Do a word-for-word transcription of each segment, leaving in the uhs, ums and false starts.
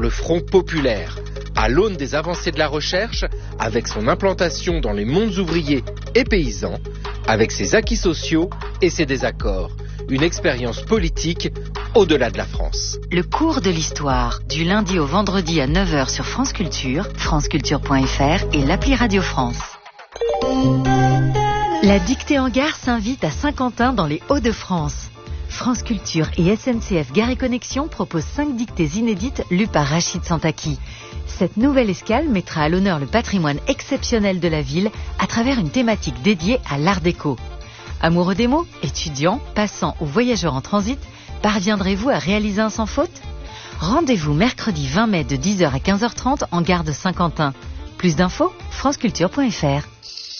le Front populaire. À l'aune des avancées de la recherche, avec son implantation dans les mondes ouvriers et paysans, avec ses acquis sociaux et ses désaccords. Une expérience politique au-delà de la France. Le cours de l'histoire, du lundi au vendredi à neuf heures sur France Culture, franceculture point f r et l'appli Radio France. La dictée en gare s'invite à Saint-Quentin dans les Hauts-de-France. France Culture et S N C F Gare et Connexion proposent cinq dictées inédites lues par Rachid Santaki. Cette nouvelle escale mettra à l'honneur le patrimoine exceptionnel de la ville à travers une thématique dédiée à l'art déco. Amoureux des mots, étudiants, passants ou voyageurs en transit, parviendrez-vous à réaliser un sans faute ? Rendez-vous mercredi vingt mai de dix heures à quinze heures trente en gare de Saint-Quentin. Plus d'infos, franceculture point f r.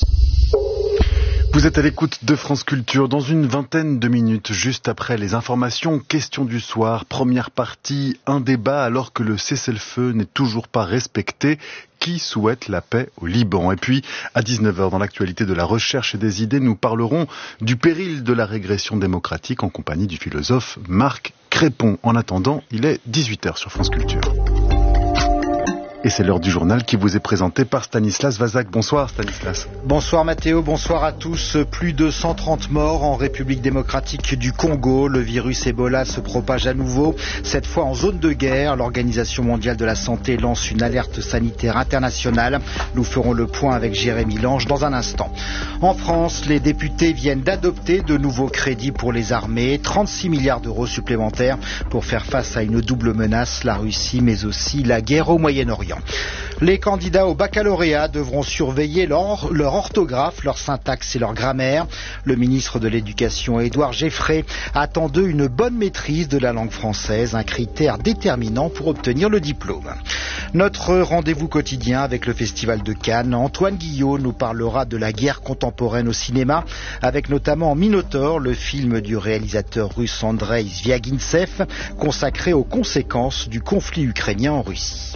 Vous êtes à l'écoute de France Culture dans une vingtaine de minutes, juste après les informations. Question du soir, première partie, un débat alors que le cessez-le-feu n'est toujours pas respecté. Qui souhaite la paix au Liban? Et puis, à dix-neuf heures, dans l'actualité de la recherche et des idées, nous parlerons du péril de la régression démocratique en compagnie du philosophe Marc Crépon. En attendant, il est dix-huit heures sur France Culture. Et c'est l'heure du journal qui vous est présenté par Stanislas Vazak. Bonsoir Stanislas. Bonsoir Mathéo, bonsoir à tous. Plus de cent trente morts en République démocratique du Congo. Le virus Ebola se propage à nouveau, cette fois en zone de guerre. L'Organisation mondiale de la santé lance une alerte sanitaire internationale. Nous ferons le point avec Jérémy Lange dans un instant. En France, les députés viennent d'adopter de nouveaux crédits pour les armées. trente-six milliards d'euros supplémentaires pour faire face à une double menace, la Russie mais aussi la guerre au Moyen-Orient. Les candidats au baccalauréat devront surveiller leur, leur orthographe, leur syntaxe et leur grammaire. Le ministre de l'Éducation, Édouard Geffray, attend d'eux une bonne maîtrise de la langue française, un critère déterminant pour obtenir le diplôme. Notre rendez-vous quotidien avec le Festival de Cannes. Antoine Guillot nous parlera de la guerre contemporaine au cinéma, avec notamment Minotaure, le film du réalisateur russe Andrei Zvyagintsev, consacré aux conséquences du conflit ukrainien en Russie.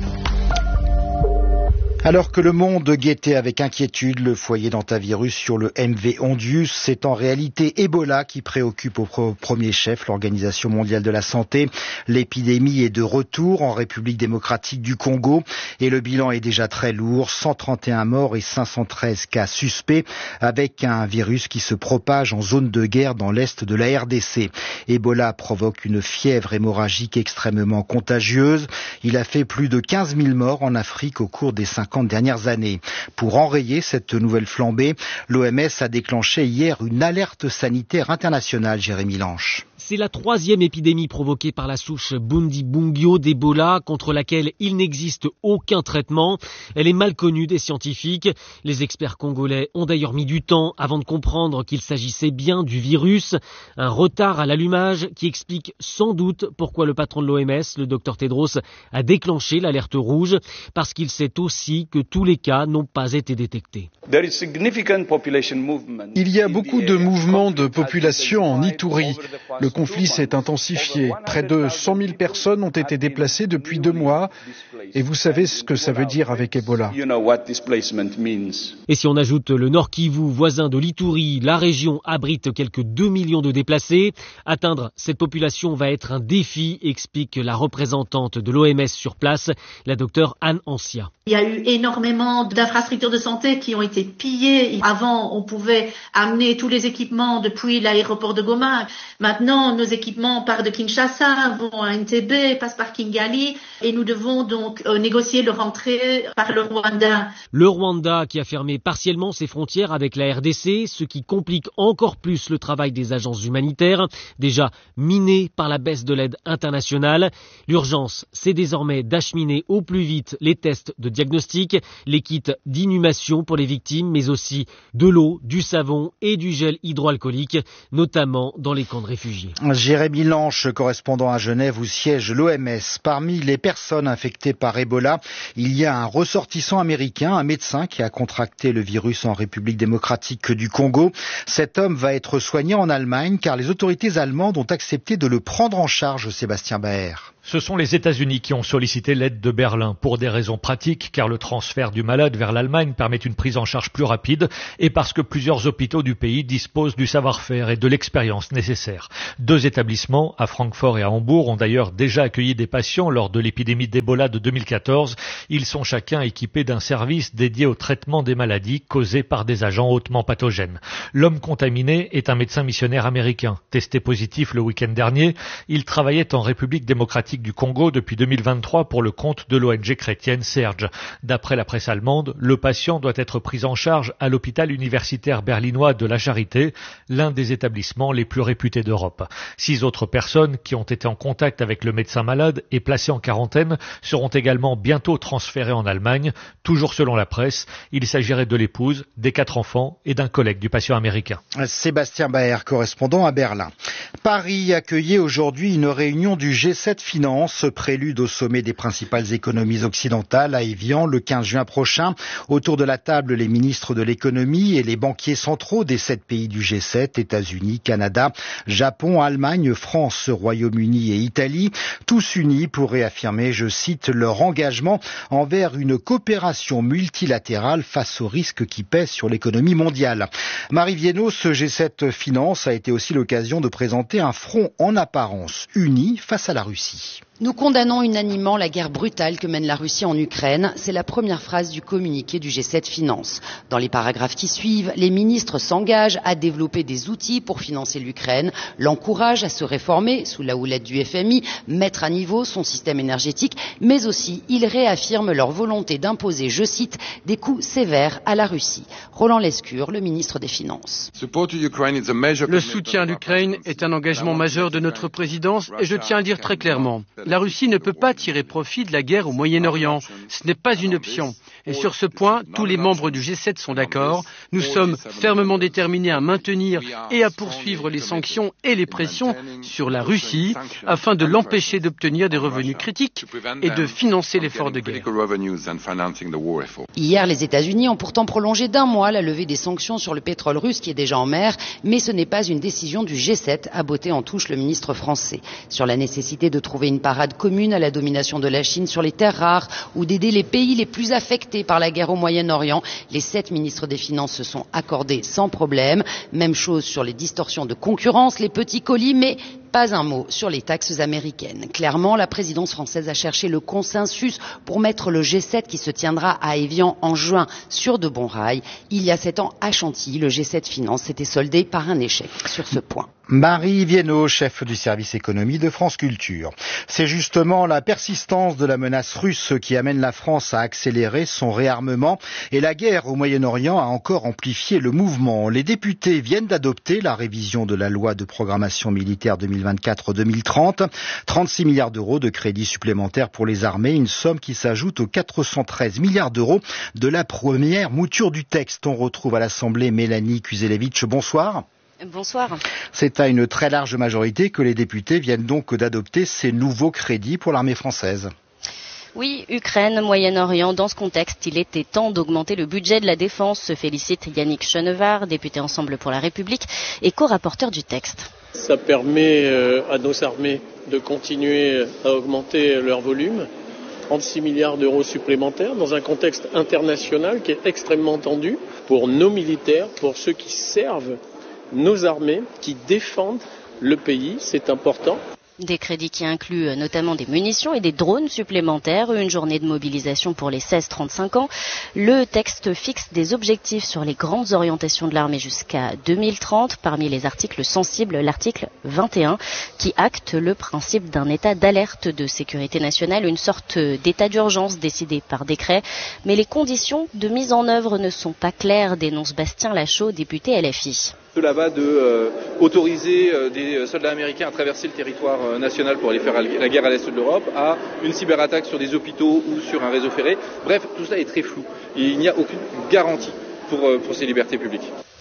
Alors que le monde guettait avec inquiétude le foyer d'hantavirus sur le M V Ondius, c'est en réalité Ebola qui préoccupe au premier chef l'Organisation mondiale de la santé. L'épidémie est de retour en République démocratique du Congo et le bilan est déjà très lourd, cent trente et un morts et cinq cent treize cas suspects, avec un virus qui se propage en zone de guerre dans l'est de la R D C. Ebola provoque une fièvre hémorragique extrêmement contagieuse. Il a fait plus de quinze mille morts en Afrique au cours des cinquante dernières années. Pour enrayer cette nouvelle flambée, l'O M S a déclenché hier une alerte sanitaire internationale, Jérémy Lange. C'est la troisième épidémie provoquée par la souche Bundibugyo d'Ebola, contre laquelle il n'existe aucun traitement. Elle est mal connue des scientifiques. Les experts congolais ont d'ailleurs mis du temps avant de comprendre qu'il s'agissait bien du virus. Un retard à l'allumage qui explique sans doute pourquoi le patron de l'O M S, le docteur Tedros, a déclenché l'alerte rouge, parce qu'il sait aussi que tous les cas n'ont pas été détectés. Il y a beaucoup de mouvements de population en Ituri. Le conflit s'est intensifié. Près de cent mille personnes ont été déplacées depuis deux mois. Et vous savez ce que ça veut dire avec Ebola. Et si on ajoute le Nord Kivu, voisin de l'Ituri, la région abrite quelques deux millions de déplacés. Atteindre cette population va être un défi, explique la représentante de l'O M S sur place, la docteure Anne Ancia. Il y a eu énormément d'infrastructures de santé qui ont été pillées. Avant, on pouvait amener tous les équipements depuis l'aéroport de Goma. Maintenant, nos équipements partent de Kinshasa, vont à Entebbe, passent par Kigali, et nous devons donc euh, négocier leur entrée par le Rwanda. Le Rwanda qui a fermé partiellement ses frontières avec la R D C, ce qui complique encore plus le travail des agences humanitaires, déjà minées par la baisse de l'aide internationale. L'urgence, c'est désormais d'acheminer au plus vite les tests de diagnostic, les kits d'inhumation pour les victimes, mais aussi de l'eau, du savon et du gel hydroalcoolique, notamment dans les camps de réfugiés. Jérémy Lange, correspondant à Genève où siège l'O M S. Parmi les personnes infectées par Ebola, il y a un ressortissant américain, un médecin qui a contracté le virus en République démocratique du Congo. Cet homme va être soigné en Allemagne car les autorités allemandes ont accepté de le prendre en charge, Sébastien Baer. Ce sont les États-Unis qui ont sollicité l'aide de Berlin pour des raisons pratiques, car le transfert du malade vers l'Allemagne permet une prise en charge plus rapide et parce que plusieurs hôpitaux du pays disposent du savoir-faire et de l'expérience nécessaires. Deux établissements, à Francfort et à Hambourg, ont d'ailleurs déjà accueilli des patients lors de l'épidémie d'Ebola de deux mille quatorze. Ils sont chacun équipés d'un service dédié au traitement des maladies causées par des agents hautement pathogènes. L'homme contaminé est un médecin missionnaire américain, testé positif le week-end dernier. Il travaillait en République démocratique du Congo depuis deux mille vingt-trois pour le compte de l'O N G chrétienne Serge. D'après la presse allemande, le patient doit être pris en charge à l'hôpital universitaire berlinois de la Charité, l'un des établissements les plus réputés d'Europe. Six autres personnes qui ont été en contact avec le médecin malade et placées en quarantaine seront également bientôt transférées en Allemagne. Toujours selon la presse, il s'agirait de l'épouse, des quatre enfants et d'un collègue du patient américain. Sébastien Baer, correspondant à Berlin. Paris accueillait aujourd'hui une réunion du G sept Finance, prélude au sommet des principales économies occidentales à Évian le quinze juin prochain. Autour de la table, les ministres de l'économie et les banquiers centraux des sept pays du G sept, États-Unis, Canada, Japon, Allemagne, France, Royaume-Uni et Italie, tous unis pour réaffirmer, je cite, leur engagement envers une coopération multilatérale face aux risques qui pèsent sur l'économie mondiale. Marie Viennot, ce G sept Finance a été aussi l'occasion de présenter un front en apparence uni face à la Russie. Nous condamnons unanimement la guerre brutale que mène la Russie en Ukraine. C'est la première phrase du communiqué du G sept Finance. Dans les paragraphes qui suivent, les ministres s'engagent à développer des outils pour financer l'Ukraine, l'encouragent à se réformer sous la houlette du F M I, mettre à niveau son système énergétique, mais aussi ils réaffirment leur volonté d'imposer, je cite, des coûts sévères à la Russie. Roland Lescure, le ministre des Finances. Le soutien à l'Ukraine est un engagement majeur de notre présidence et je tiens à le dire très clairement. La Russie ne peut pas tirer profit de la guerre au Moyen-Orient. Ce n'est pas une option. Et sur ce point, tous les membres du G sept sont d'accord. Nous sommes fermement déterminés à maintenir et à poursuivre les sanctions et les pressions sur la Russie afin de l'empêcher d'obtenir des revenus critiques et de financer l'effort de guerre. Hier, les États-Unis ont pourtant prolongé d'un mois la levée des sanctions sur le pétrole russe qui est déjà en mer, mais ce n'est pas une décision du G sept, a botté en touche le ministre français. Sur la nécessité de trouver une parade commune à la domination de la Chine sur les terres rares ou d'aider les pays les plus affectés par la guerre au Moyen-Orient, les sept ministres des Finances se sont accordés sans problème. Même chose sur les distorsions de concurrence, les petits colis, mais pas un mot sur les taxes américaines. Clairement, la présidence française a cherché le consensus pour mettre le G sept qui se tiendra à Évian en juin sur de bons rails. Il y a sept ans à Chantilly, le G sept Finance s'était soldé par un échec sur ce point. Marie Viennot, chef du service économie de France Culture. C'est justement la persistance de la menace russe qui amène la France à accélérer son réarmement et la guerre au Moyen-Orient a encore amplifié le mouvement. Les députés viennent d'adopter la révision de la loi de programmation militaire deux mille vingt-quatre deux mille trente. trente-six milliards d'euros de crédits supplémentaires pour les armées, une somme qui s'ajoute aux quatre cent treize milliards d'euros de la première mouture du texte. On retrouve à l'Assemblée Mélanie Kuzelevitch. Bonsoir. Bonsoir. C'est à une très large majorité que les députés viennent donc d'adopter ces nouveaux crédits pour l'armée française. Oui, Ukraine, Moyen-Orient, dans ce contexte, il était temps d'augmenter le budget de la défense, se félicite Yannick Chenevard, député Ensemble pour la République et co-rapporteur du texte. Ça permet à nos armées de continuer à augmenter leur volume, trente-six milliards d'euros supplémentaires dans un contexte international qui est extrêmement tendu pour nos militaires, pour ceux qui servent nos armées, qui défendent le pays, c'est important. Des crédits qui incluent notamment des munitions et des drones supplémentaires, une journée de mobilisation pour les seize trente-cinq ans. Le texte fixe des objectifs sur les grandes orientations de l'armée jusqu'à deux mille trente. Parmi les articles sensibles, l'article vingt et un qui acte le principe d'un état d'alerte de sécurité nationale, une sorte d'état d'urgence décidé par décret. Mais les conditions de mise en œuvre ne sont pas claires, dénonce Bastien Lachaud, député L F I. Cela va de euh, autoriser euh, des soldats américains à traverser le territoire euh, national pour aller faire la guerre à l'est de l'Europe, à une cyberattaque sur des hôpitaux ou sur un réseau ferré. Bref, tout cela est très flou. Et il n'y a aucune garantie pour, euh, pour ces libertés publiques.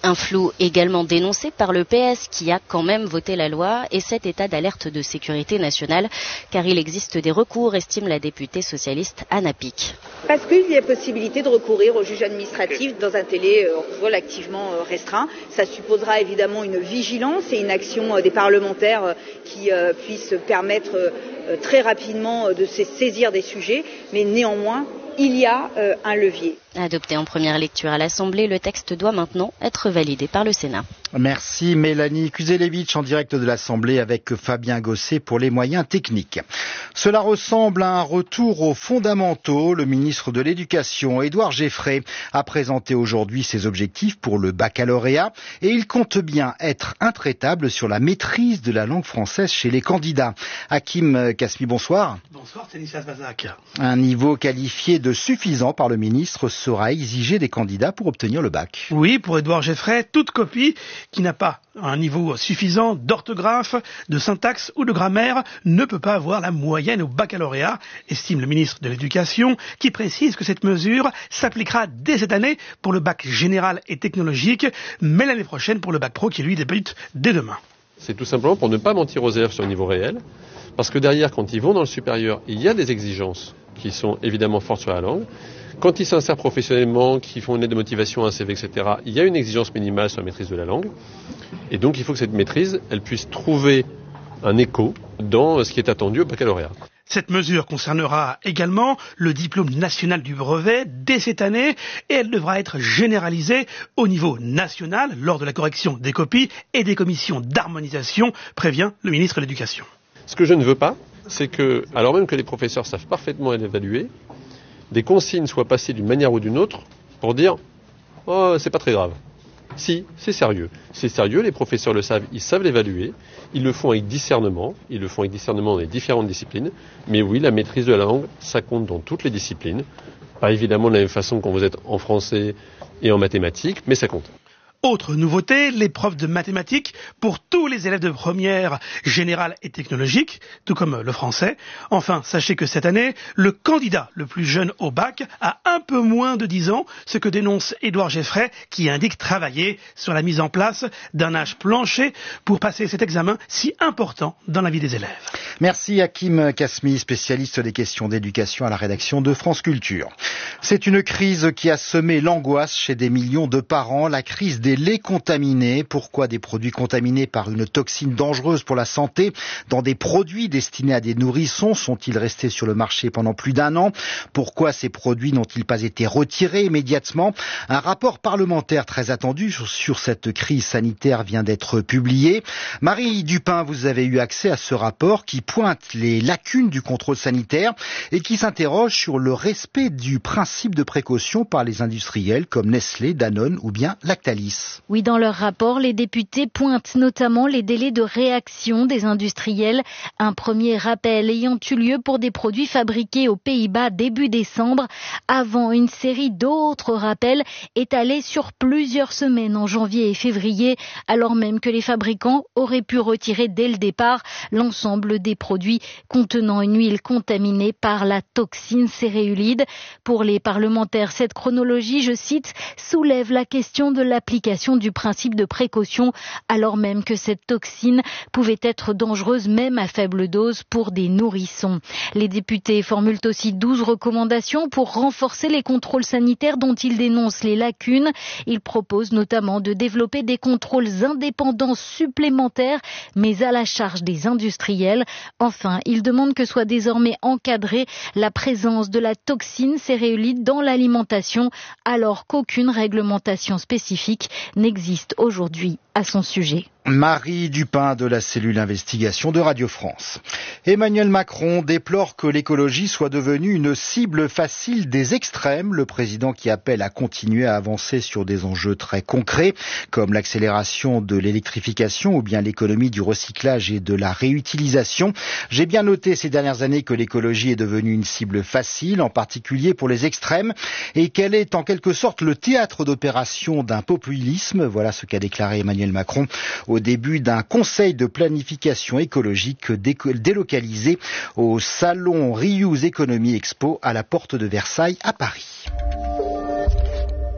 Un flou également dénoncé par le P S qui a quand même voté la loi et cet état d'alerte de sécurité nationale car il existe des recours, estime la députée socialiste Anna Pic. Parce qu'il y a possibilité de recourir au juge administratif dans un délai relativement restreint. Ça supposera évidemment une vigilance et une action des parlementaires qui puissent permettre très rapidement de se saisir des sujets, mais néanmoins, il y a euh, un levier. Adopté en première lecture à l'Assemblée, le texte doit maintenant être validé par le Sénat. Merci Mélanie Kuzelevich en direct de l'Assemblée avec Fabien Gosset pour les moyens techniques. Cela ressemble à un retour aux fondamentaux. Le ministre de l'Éducation, Édouard Geffray, a présenté aujourd'hui ses objectifs pour le baccalauréat et il compte bien être intraitable sur la maîtrise de la langue française chez les candidats. Hakim Kasmi, bonsoir. Bonsoir, Stanislas Vazak. Un niveau qualifié de suffisant par le ministre sera exigé des candidats pour obtenir le bac. Oui, pour Édouard Geffray, toute copie qui n'a pas un niveau suffisant d'orthographe, de syntaxe ou de grammaire ne peut pas avoir la moyenne au baccalauréat, estime le ministre de l'Éducation, qui précise que cette mesure s'appliquera dès cette année pour le bac général et technologique, mais l'année prochaine pour le bac pro qui lui débute dès demain. C'est tout simplement pour ne pas mentir aux élèves sur le niveau réel, parce que derrière, quand ils vont dans le supérieur, il y a des exigences qui sont évidemment fortes sur la langue. Quand ils s'insèrent professionnellement, qu'ils font une lettre de motivation, un C V, et cetera, il y a une exigence minimale sur la maîtrise de la langue. Et donc, il faut que cette maîtrise, elle puisse trouver un écho dans ce qui est attendu au baccalauréat. Cette mesure concernera également le diplôme national du brevet dès cette année et elle devra être généralisée au niveau national lors de la correction des copies et des commissions d'harmonisation, prévient le ministre de l'Éducation. Ce que je ne veux pas, c'est que, alors même que les professeurs savent parfaitement l'évaluer, des consignes soient passées d'une manière ou d'une autre pour dire « Oh, c'est pas très grave ». Si, c'est sérieux. C'est sérieux, les professeurs le savent, ils savent l'évaluer, ils le font avec discernement, ils le font avec discernement dans les différentes disciplines, mais oui, la maîtrise de la langue, ça compte dans toutes les disciplines. Pas évidemment de la même façon quand vous êtes en français et en mathématiques, mais ça compte. Autre nouveauté, l'épreuve de mathématiques pour tous les élèves de première générale et technologique, tout comme le français. Enfin, sachez que cette année, le candidat le plus jeune au bac a un peu moins de dix ans, ce que dénonce Édouard Geffray, qui indique travailler sur la mise en place d'un âge plancher pour passer cet examen si important dans la vie des élèves. Merci Hakim Kasmi, spécialiste des questions d'éducation à la rédaction de France Culture. C'est une crise qui a semé l'angoisse chez des millions de parents, la crise des laits contaminés. Pourquoi des produits contaminés par une toxine dangereuse pour la santé dans des produits destinés à des nourrissons sont-ils restés sur le marché pendant plus d'un an? Pourquoi ces produits n'ont-ils pas été retirés immédiatement? Un rapport parlementaire très attendu sur, sur cette crise sanitaire vient d'être publié. Marie Dupin, vous avez eu accès à ce rapport qui pointe les lacunes du contrôle sanitaire et qui s'interroge sur le respect du principe de précaution par les industriels comme Nestlé, Danone ou bien Lactalis. Oui, dans leur rapport, les députés pointent notamment les délais de réaction des industriels. Un premier rappel ayant eu lieu pour des produits fabriqués aux Pays-Bas début décembre, avant une série d'autres rappels étalés sur plusieurs semaines en janvier et février, alors même que les fabricants auraient pu retirer dès le départ l'ensemble des produits contenant une huile contaminée par la toxine céréulide. Pour les parlementaires, cette chronologie, je cite, soulève la question de l'application du principe de précaution, alors même que cette toxine pouvait être dangereuse même à faible dose pour des nourrissons. Les députés formulent aussi douze recommandations pour renforcer les contrôles sanitaires dont ils dénoncent les lacunes. Ils proposent notamment de développer des contrôles indépendants supplémentaires, mais à la charge des industriels. Enfin, ils demandent que soit désormais encadrée la présence de la toxine céréulide dans l'alimentation, alors qu'aucune réglementation spécifique n'existe aujourd'hui à son sujet. Marie Dupin de la cellule investigation de Radio France. Emmanuel Macron déplore que l'écologie soit devenue une cible facile des extrêmes. Le président qui appelle à continuer à avancer sur des enjeux très concrets comme l'accélération de l'électrification ou bien l'économie du recyclage et de la réutilisation. J'ai bien noté ces dernières années que l'écologie est devenue une cible facile, en particulier pour les extrêmes, et qu'elle est en quelque sorte le théâtre d'opération d'un populisme. Voilà ce qu'a déclaré Emmanuel Macron au début d'un conseil de planification écologique délocalisé au salon Reuse Economy Expo à la porte de Versailles à Paris.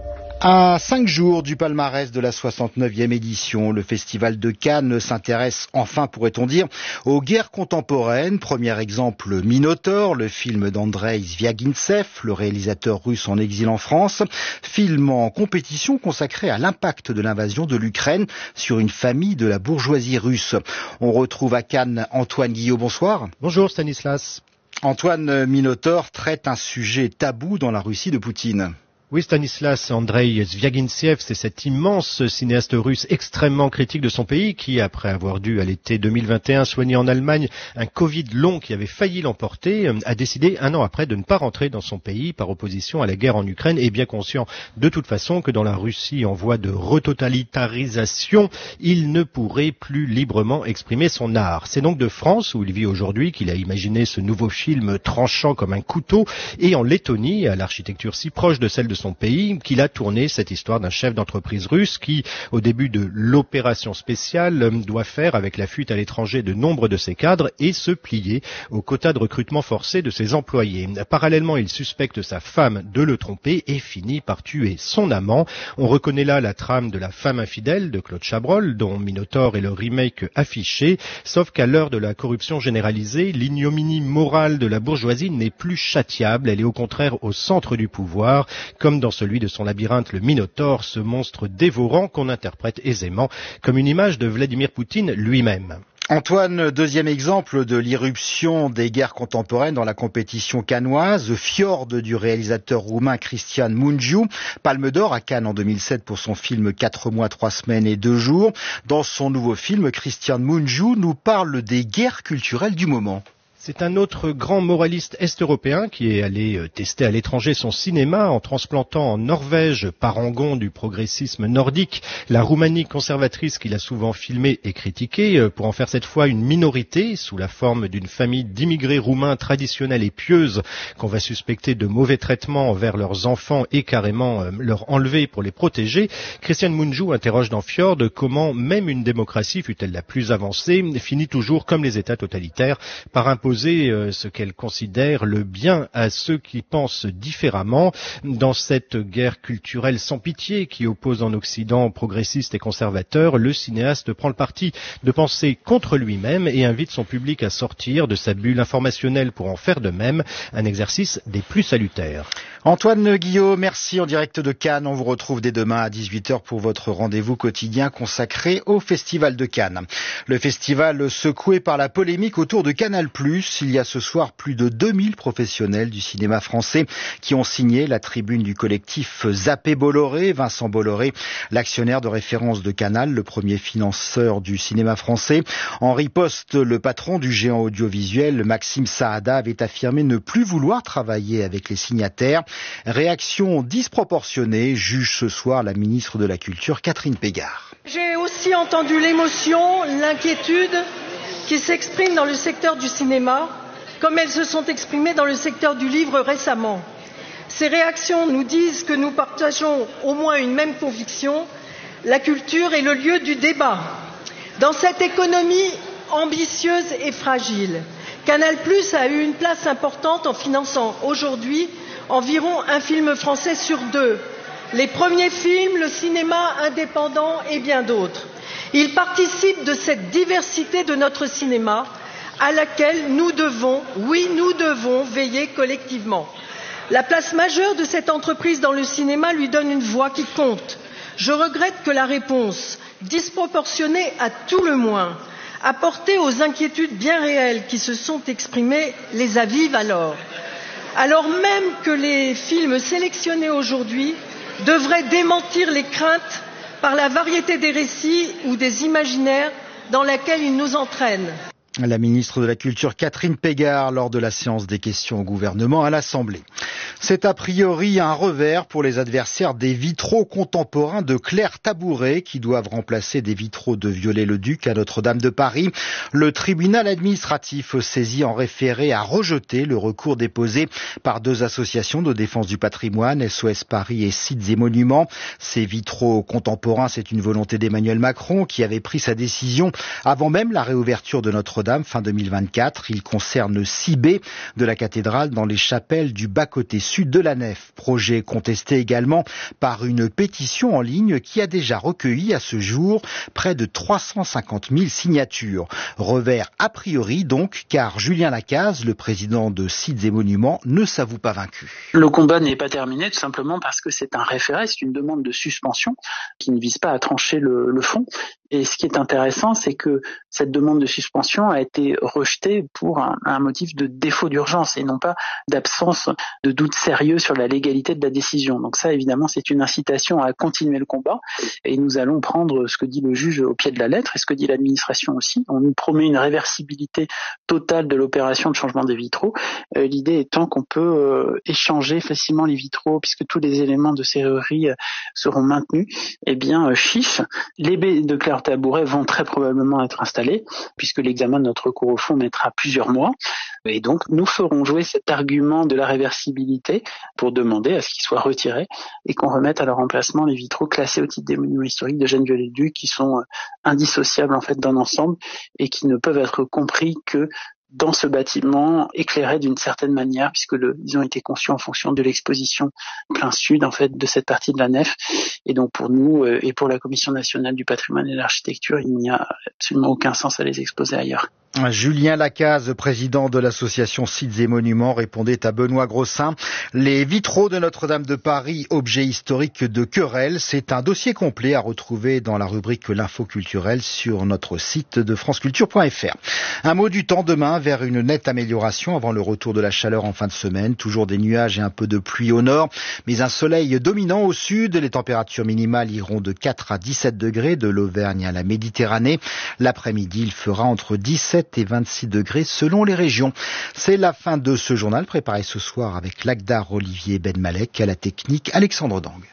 À cinq jours du palmarès de la soixante-neuvième édition, le Festival de Cannes s'intéresse enfin, pourrait-on dire, aux guerres contemporaines. Premier exemple, Minotaure, le film d'Andrei Zvyagintsev, le réalisateur russe en exil en France. Film en compétition consacré à l'impact de l'invasion de l'Ukraine sur une famille de la bourgeoisie russe. On retrouve à Cannes Antoine Guillot, bonsoir. Bonjour Stanislas. Antoine, Minotaure traite un sujet tabou dans la Russie de Poutine. Oui, Stanislas, Andrei Zvyagintsev, c'est cet immense cinéaste russe extrêmement critique de son pays qui, après avoir dû à l'été deux mille vingt et un soigner en Allemagne un Covid long qui avait failli l'emporter, a décidé un an après de ne pas rentrer dans son pays par opposition à la guerre en Ukraine et bien conscient de toute façon que dans la Russie en voie de retotalitarisation, il ne pourrait plus librement exprimer son art. C'est donc de France, où il vit aujourd'hui, qu'il a imaginé ce nouveau film tranchant comme un couteau, et en Lettonie, à l'architecture si proche de celle de son pays, qu'il a tourné cette histoire d'un chef d'entreprise russe qui, au début de l'opération spéciale, doit faire avec la fuite à l'étranger de nombre de ses cadres et se plier au quota de recrutement forcé de ses employés. Parallèlement, il suspecte sa femme de le tromper et finit par tuer son amant. On reconnaît là la trame de La femme infidèle de Claude Chabrol, dont Minotaure est le remake affiché, sauf qu'à l'heure de la corruption généralisée, l'ignominie morale de la bourgeoisie n'est plus châtiable, elle est au contraire au centre du pouvoir, comme dans celui de son labyrinthe, le Minotaure, ce monstre dévorant qu'on interprète aisément comme une image de Vladimir Poutine lui-même. Antoine, deuxième exemple de l'irruption des guerres contemporaines dans la compétition cannoise, Fjord du réalisateur roumain Cristian Mungiu, Palme d'Or à Cannes en deux mille sept pour son film Quatre mois, trois semaines et deux jours. Dans son nouveau film, Cristian Mungiu nous parle des guerres culturelles du moment. C'est un autre grand moraliste est-européen qui est allé tester à l'étranger son cinéma en transplantant en Norvège, parangon du progressisme nordique, la Roumanie conservatrice qu'il a souvent filmée et critiquée, pour en faire cette fois une minorité sous la forme d'une famille d'immigrés roumains traditionnels et pieuses qu'on va suspecter de mauvais traitements envers leurs enfants et carrément leur enlever pour les protéger. Cristian Mungiu interroge dans Fjord comment même une démocratie, fût-elle la plus avancée, finit toujours comme les États totalitaires par imposer ce qu'elle considère le bien à ceux qui pensent différemment. Dans cette guerre culturelle sans pitié qui oppose en Occident progressistes et conservateurs, le cinéaste prend le parti de penser contre lui-même et invite son public à sortir de sa bulle informationnelle pour en faire de même, un exercice des plus salutaires. Antoine Guillot, merci en direct de Cannes. On vous retrouve dès demain à dix-huit heures pour votre rendez-vous quotidien consacré au Festival de Cannes. Le festival secoué par la polémique autour de Canal plus. Il y a ce soir plus de deux mille professionnels du cinéma français qui ont signé la tribune du collectif Zappé Bolloré. Vincent Bolloré, l'actionnaire de référence de Canal, le premier financeur du cinéma français. En riposte, le patron du géant audiovisuel, Maxime Saada, avait affirmé ne plus vouloir travailler avec les signataires. Réaction disproportionnée, juge ce soir la ministre de la Culture, Catherine Pégard. J'ai aussi entendu l'émotion, l'inquiétude qui s'expriment dans le secteur du cinéma, comme elles se sont exprimées dans le secteur du livre récemment. Ces réactions nous disent que nous partageons au moins une même conviction, la culture est le lieu du débat. Dans cette économie ambitieuse et fragile, Canal plus a eu une place importante en finançant aujourd'hui environ un film français sur deux. Les premiers films, le cinéma indépendant et bien d'autres. Il participe de cette diversité de notre cinéma à laquelle nous devons, oui, nous devons veiller collectivement. La place majeure de cette entreprise dans le cinéma lui donne une voix qui compte. Je regrette que la réponse, disproportionnée à tout le moins, apportée aux inquiétudes bien réelles qui se sont exprimées, les avive alors. Alors même que les films sélectionnés aujourd'hui devraient démentir les craintes par la variété des récits ou des imaginaires dans lesquels ils nous entraînent. La ministre de la Culture Catherine Pégard lors de la séance des questions au gouvernement à l'Assemblée. C'est a priori un revers pour les adversaires des vitraux contemporains de Claire Tabouret qui doivent remplacer des vitraux de Viollet-le-Duc à Notre-Dame de Paris. Le tribunal administratif saisi en référé a rejeté le recours déposé par deux associations de défense du patrimoine, S O S Paris et Sites et Monuments. Ces vitraux contemporains, c'est une volonté d'Emmanuel Macron qui avait pris sa décision avant même la réouverture de Notre-Dame fin deux mille vingt-quatre. Il concerne six baies de la cathédrale dans les chapelles du bas-côté sud. sud de la nef. Projet contesté également par une pétition en ligne qui a déjà recueilli à ce jour près de trois cent cinquante mille signatures. Revers a priori donc, car Julien Lacaze, le président de Sites et Monuments, ne s'avoue pas vaincu. Le combat n'est pas terminé tout simplement parce que c'est un référé, c'est une demande de suspension qui ne vise pas à trancher le, le fond. Et ce qui est intéressant, c'est que cette demande de suspension a été rejetée pour un, un motif de défaut d'urgence et non pas d'absence de doute sérieux sur la légalité de la décision. Donc ça, évidemment, c'est une incitation à continuer le combat et nous allons prendre ce que dit le juge au pied de la lettre et ce que dit l'administration aussi. On nous promet une réversibilité totale de l'opération de changement des vitraux. Euh, l'idée étant qu'on peut euh, échanger facilement les vitraux puisque tous les éléments de serrurerie euh, seront maintenus. Eh bien, euh, chiche, les baies de Claire-Tabouret vont très probablement être installées puisque l'examen de notre cour au fond mettra plusieurs mois. Et donc, nous ferons jouer cet argument de la réversibilité pour demander à ce qu'il soit retiré et qu'on remette à leur emplacement les vitraux classés au titre des monuments historiques de Gênes-Viollet-le-Duc qui sont indissociables en fait d'un ensemble et qui ne peuvent être compris que dans ce bâtiment éclairé d'une certaine manière puisque le, ils ont été conçus en fonction de l'exposition plein sud en fait de cette partie de la nef. Et donc pour nous euh, et pour la Commission nationale du patrimoine et de l'architecture, il n'y a absolument aucun sens à les exposer ailleurs. Julien Lacaze, président de l'association Sites et Monuments, répondait à Benoît Grossin. Les vitraux de Notre-Dame de Paris, objet historique de querelle, c'est un dossier complet à retrouver dans la rubrique L'info culturelle sur notre site de franceculture point f r. Un mot du temps demain vers une nette amélioration avant le retour de la chaleur en fin de semaine. Toujours des nuages et un peu de pluie au nord, mais un soleil dominant au sud. Les températures minimales iront de quatre à dix-sept degrés de l'Auvergne à la Méditerranée. L'après-midi, il fera entre dix-sept et vingt-six degrés selon les régions. C'est la fin de ce journal préparé ce soir avec l'Agdar Olivier Ben Malek, à la technique Alexandre Dang.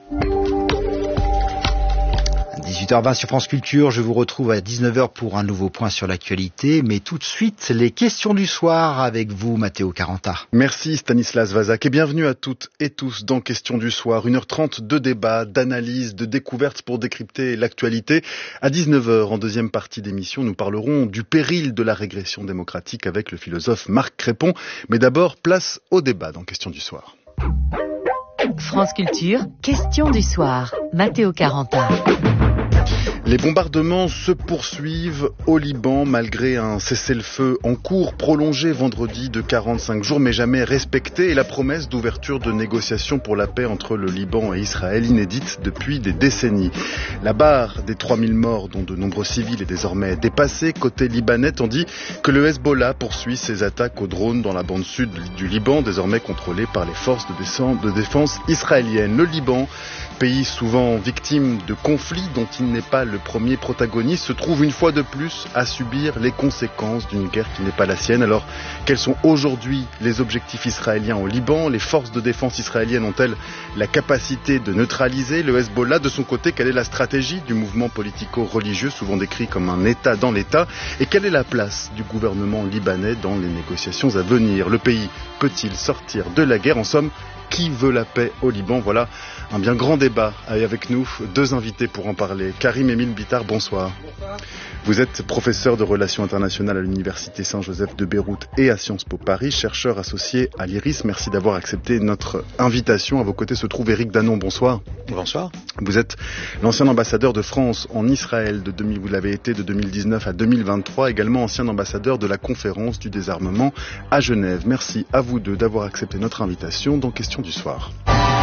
dix-huit heures vingt sur France Culture, je vous retrouve à dix-neuf heures pour un nouveau point sur l'actualité, mais tout de suite, les questions du soir avec vous, Matteo Caranta. Merci Stanislas Vazak et bienvenue à toutes et tous dans Questions du soir. une heure trente de débat, d'analyse, de découvertes pour décrypter l'actualité. À dix-neuf heures, en deuxième partie d'émission, nous parlerons du péril de la régression démocratique avec le philosophe Marc Crépon. Mais d'abord, place au débat dans Questions du soir. France Culture, Questions du soir. Matteo Caranta. Les bombardements se poursuivent au Liban malgré un cessez-le-feu en cours prolongé vendredi de quarante-cinq jours mais jamais respecté et la promesse d'ouverture de négociations pour la paix entre le Liban et Israël inédite depuis des décennies. La barre des trois mille morts dont de nombreux civils est désormais dépassée côté libanais tandis que le Hezbollah poursuit ses attaques aux drones dans la bande sud du Liban désormais contrôlée par les forces de défense israéliennes. Le Liban, pays souvent victime de conflits dont il n'est pas le premier protagoniste, se trouve une fois de plus à subir les conséquences d'une guerre qui n'est pas la sienne. Alors, quels sont aujourd'hui les objectifs israéliens au Liban? Les forces de défense israéliennes ont-elles la capacité de neutraliser le Hezbollah? De son côté, quelle est la stratégie du mouvement politico-religieux, souvent décrit comme un État dans l'État? Et quelle est la place du gouvernement libanais dans les négociations à venir? Le pays peut-il sortir de la guerre? En somme, qui veut la paix au Liban? Voilà un bien grand débat. Et avec nous, deux invités pour en parler. Karim-Émile Bitar, bonsoir. Bonsoir. Vous êtes professeur de relations internationales à l'Université Saint-Joseph de Beyrouth et à Sciences Po Paris, chercheur associé à l'I R I S. Merci d'avoir accepté notre invitation. À vos côtés se trouve Éric Danon, bonsoir. Bonsoir. Vous êtes l'ancien ambassadeur de France en Israël, de deux mille, vous l'avez été de deux mille dix-neuf à deux mille vingt-trois, également ancien ambassadeur de la conférence du désarmement à Genève. Merci à vous deux d'avoir accepté notre invitation dans Questions du soir.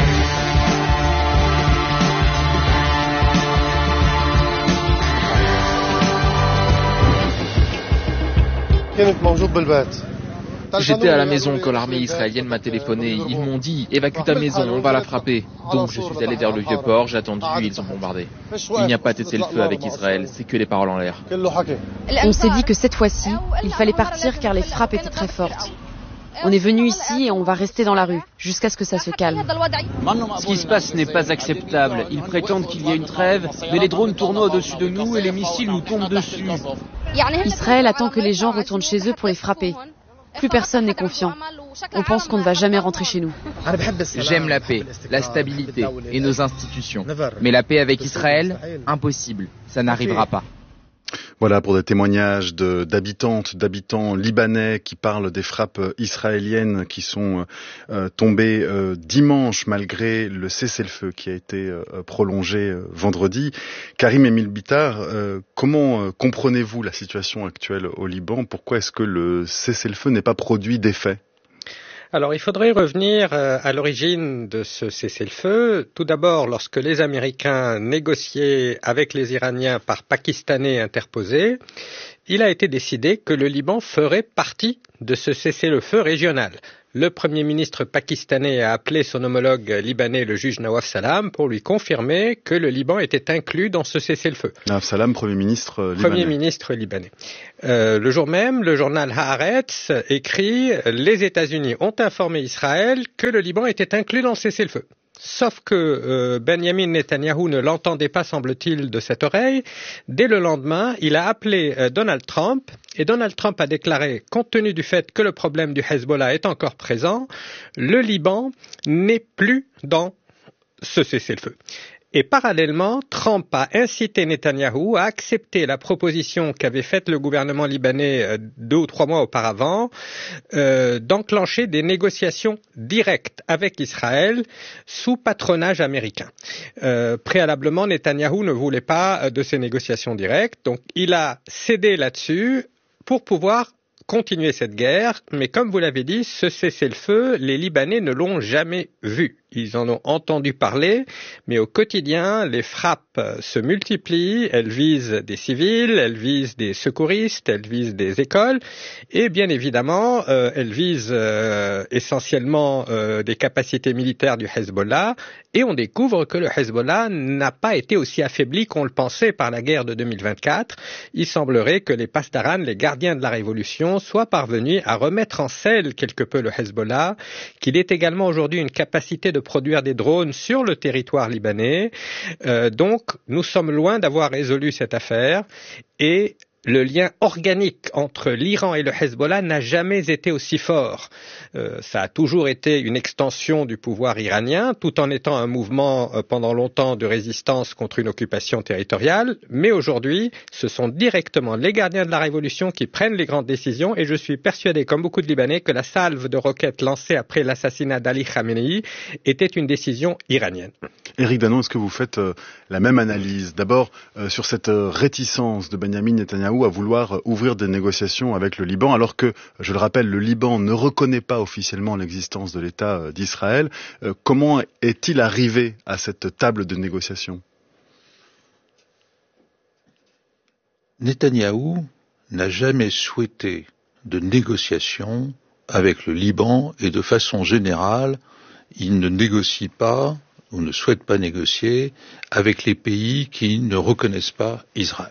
J'étais à la maison quand l'armée israélienne m'a téléphoné. Ils m'ont dit « Évacue ta maison, on va la frapper ». Donc je suis allé vers le vieux port, j'ai attendu et ils ont bombardé. Il n'y a pas de cessez-le-feu avec Israël, c'est que des paroles en l'air. On s'est dit que cette fois-ci, il fallait partir car les frappes étaient très fortes. On est venu ici et on va rester dans la rue, jusqu'à ce que ça se calme. Ce qui se passe n'est pas acceptable. Ils prétendent qu'il y a une trêve, mais les drones tournent au-dessus de nous et les missiles nous tombent dessus. Israël attend que les gens retournent chez eux pour les frapper. Plus personne n'est confiant. On pense qu'on ne va jamais rentrer chez nous. J'aime la paix, la stabilité et nos institutions. Mais la paix avec Israël, impossible. Ça n'arrivera pas. Voilà pour des témoignages de, d'habitantes, d'habitants libanais qui parlent des frappes israéliennes qui sont euh, tombées euh, dimanche malgré le cessez-le-feu qui a été euh, prolongé euh, vendredi. Karim Emile Bitar, euh, comment euh, comprenez-vous la situation actuelle au Liban? Pourquoi est-ce que le cessez-le-feu n'est pas produit d'effet? Alors, il faudrait revenir à l'origine de ce cessez-le-feu. Tout d'abord, lorsque les Américains négociaient avec les Iraniens par Pakistanais interposés, il a été décidé que le Liban ferait partie de ce cessez-le-feu régional. Le Premier ministre pakistanais a appelé son homologue libanais, le juge Nawaf Salam, pour lui confirmer que le Liban était inclus dans ce cessez-le-feu. Nawaf Salam, Premier ministre libanais. Premier ministre libanais. Euh, le jour même, le journal Haaretz écrit « Les États-Unis ont informé Israël que le Liban était inclus dans le cessez-le-feu ». Sauf que euh, Benjamin Netanyahou ne l'entendait pas, semble-t-il, de cette oreille. Dès le lendemain, il a appelé euh, Donald Trump, et Donald Trump a déclaré, compte tenu du fait que le problème du Hezbollah est encore présent, le Liban n'est plus dans ce cessez-le-feu. Et parallèlement, Trump a incité Netanyahou à accepter la proposition qu'avait faite le gouvernement libanais deux ou trois mois auparavant, euh, d'enclencher des négociations directes avec Israël sous patronage américain. Euh, préalablement, Netanyahou ne voulait pas de ces négociations directes, donc il a cédé là-dessus pour pouvoir continuer cette guerre, mais comme vous l'avez dit, ce cessez-le-feu, les Libanais ne l'ont jamais vu. Ils en ont entendu parler, mais au quotidien, les frappes se multiplient, elles visent des civils, elles visent des secouristes, elles visent des écoles, et bien évidemment, euh, elles visent euh, essentiellement euh, des capacités militaires du Hezbollah, et on découvre que le Hezbollah n'a pas été aussi affaibli qu'on le pensait par la guerre de deux mille vingt-quatre. Il semblerait que les Pasdaran, les gardiens de la révolution, soient parvenus à remettre en selle quelque peu le Hezbollah, qu'il ait également aujourd'hui une capacité de produire des drones sur le territoire libanais. Euh, donc, nous sommes loin d'avoir résolu cette affaire et le lien organique entre l'Iran et le Hezbollah n'a jamais été aussi fort. Euh, ça a toujours été une extension du pouvoir iranien, tout en étant un mouvement euh, pendant longtemps de résistance contre une occupation territoriale. Mais aujourd'hui, ce sont directement les gardiens de la révolution qui prennent les grandes décisions et je suis persuadé, comme beaucoup de Libanais, que la salve de roquettes lancée après l'assassinat d'Ali Khamenei était une décision iranienne. Éric Danon, est-ce que vous faites euh, la même analyse? D'abord, euh, sur cette euh, réticence de Benjamin Netanyahou à vouloir ouvrir des négociations avec le Liban, alors que, je le rappelle, le Liban ne reconnaît pas officiellement l'existence de l'État d'Israël. Euh, comment est-il arrivé à cette table de négociation? Netanyahou n'a jamais souhaité de négociation avec le Liban et de façon générale, il ne négocie pas ou ne souhaite pas négocier avec les pays qui ne reconnaissent pas Israël.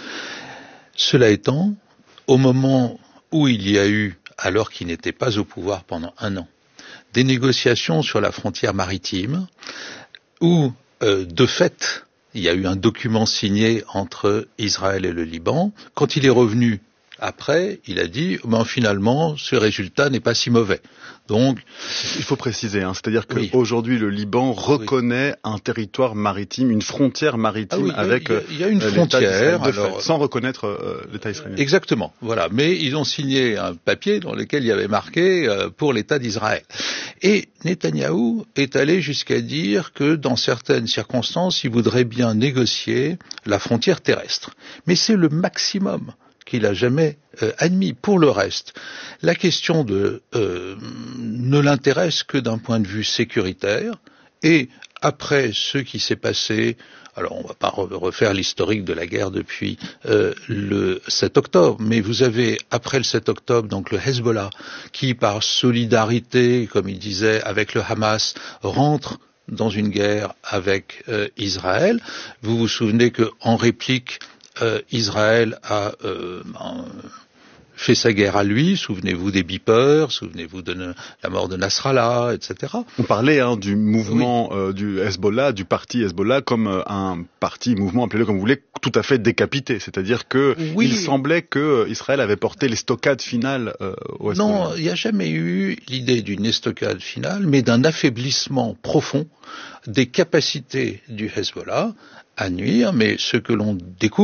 Cela étant, au moment où il y a eu, alors qu'il n'était pas au pouvoir pendant un an, des négociations sur la frontière maritime, où, euh, de fait, il y a eu un document signé entre Israël et le Liban, quand il est revenu après, il a dit, ben, finalement, ce résultat n'est pas si mauvais. Donc, il faut préciser, hein, c'est-à-dire qu'aujourd'hui, oui. le Liban reconnaît oui. un territoire maritime, une frontière maritime ah oui, avec il y a, il y a une frontière, alors, fait, sans reconnaître euh, l'État israélien. Exactement, voilà. Mais ils ont signé un papier dans lequel il y avait marqué euh, pour l'État d'Israël. Et Netanyahou est allé jusqu'à dire que dans certaines circonstances, il voudrait bien négocier la frontière terrestre. Mais c'est le maximum qu'il a jamais euh, admis. Pour le reste, la question de, euh, ne l'intéresse que d'un point de vue sécuritaire, et après ce qui s'est passé, alors on ne va pas refaire l'historique de la guerre depuis euh, le sept octobre, mais vous avez, après le sept octobre, donc le Hezbollah, qui par solidarité, comme il disait, avec le Hamas, rentre dans une guerre avec euh, Israël. Vous vous souvenez qu'en réplique, Euh, Israël a euh, ben, fait sa guerre à lui, souvenez-vous des beepers, souvenez-vous de ne, la mort de Nasrallah, et cetera. On parlait hein, du mouvement oui. euh, du Hezbollah, du parti Hezbollah, comme euh, un parti, mouvement, appelez-le comme vous voulez, tout à fait décapité. C'est-à-dire que oui. il semblait que euh, Israël avait porté l'estocade finale euh, au Hezbollah. Non, il n'y a jamais eu l'idée d'une estocade finale, mais d'un affaiblissement profond des capacités du Hezbollah à nuire, mais ce que l'on découvre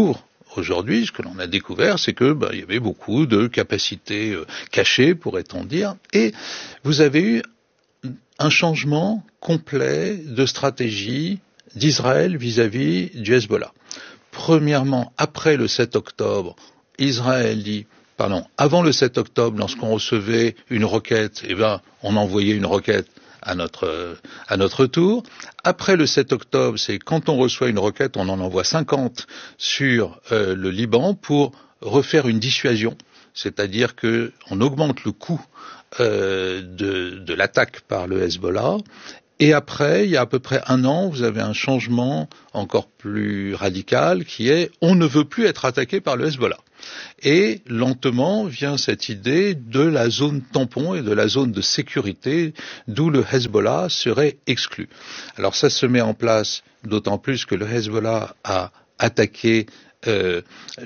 aujourd'hui, ce que l'on a découvert, c'est que bah, il y avait beaucoup de capacités euh, cachées, pourrait-on dire, et vous avez eu un changement complet de stratégie d'Israël vis-à-vis du Hezbollah. Premièrement, après le sept octobre, Israël dit, pardon, avant le sept octobre, lorsqu'on recevait une requête, eh ben, on envoyait une requête à notre, à notre tour. Après le sept octobre, c'est quand on reçoit une requête, on en envoie cinquante sur euh, le Liban pour refaire une dissuasion, c'est-à-dire que on augmente le coût euh, de, de l'attaque par le Hezbollah. Et après, il y a à peu près un an, vous avez un changement encore plus radical qui est on ne veut plus être attaqué par le Hezbollah. Et lentement vient cette idée de la zone tampon et de la zone de sécurité d'où le Hezbollah serait exclu. Alors ça se met en place d'autant plus que le Hezbollah a attaqué euh,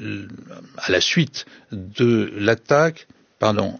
à la suite de l'attaque, pardon,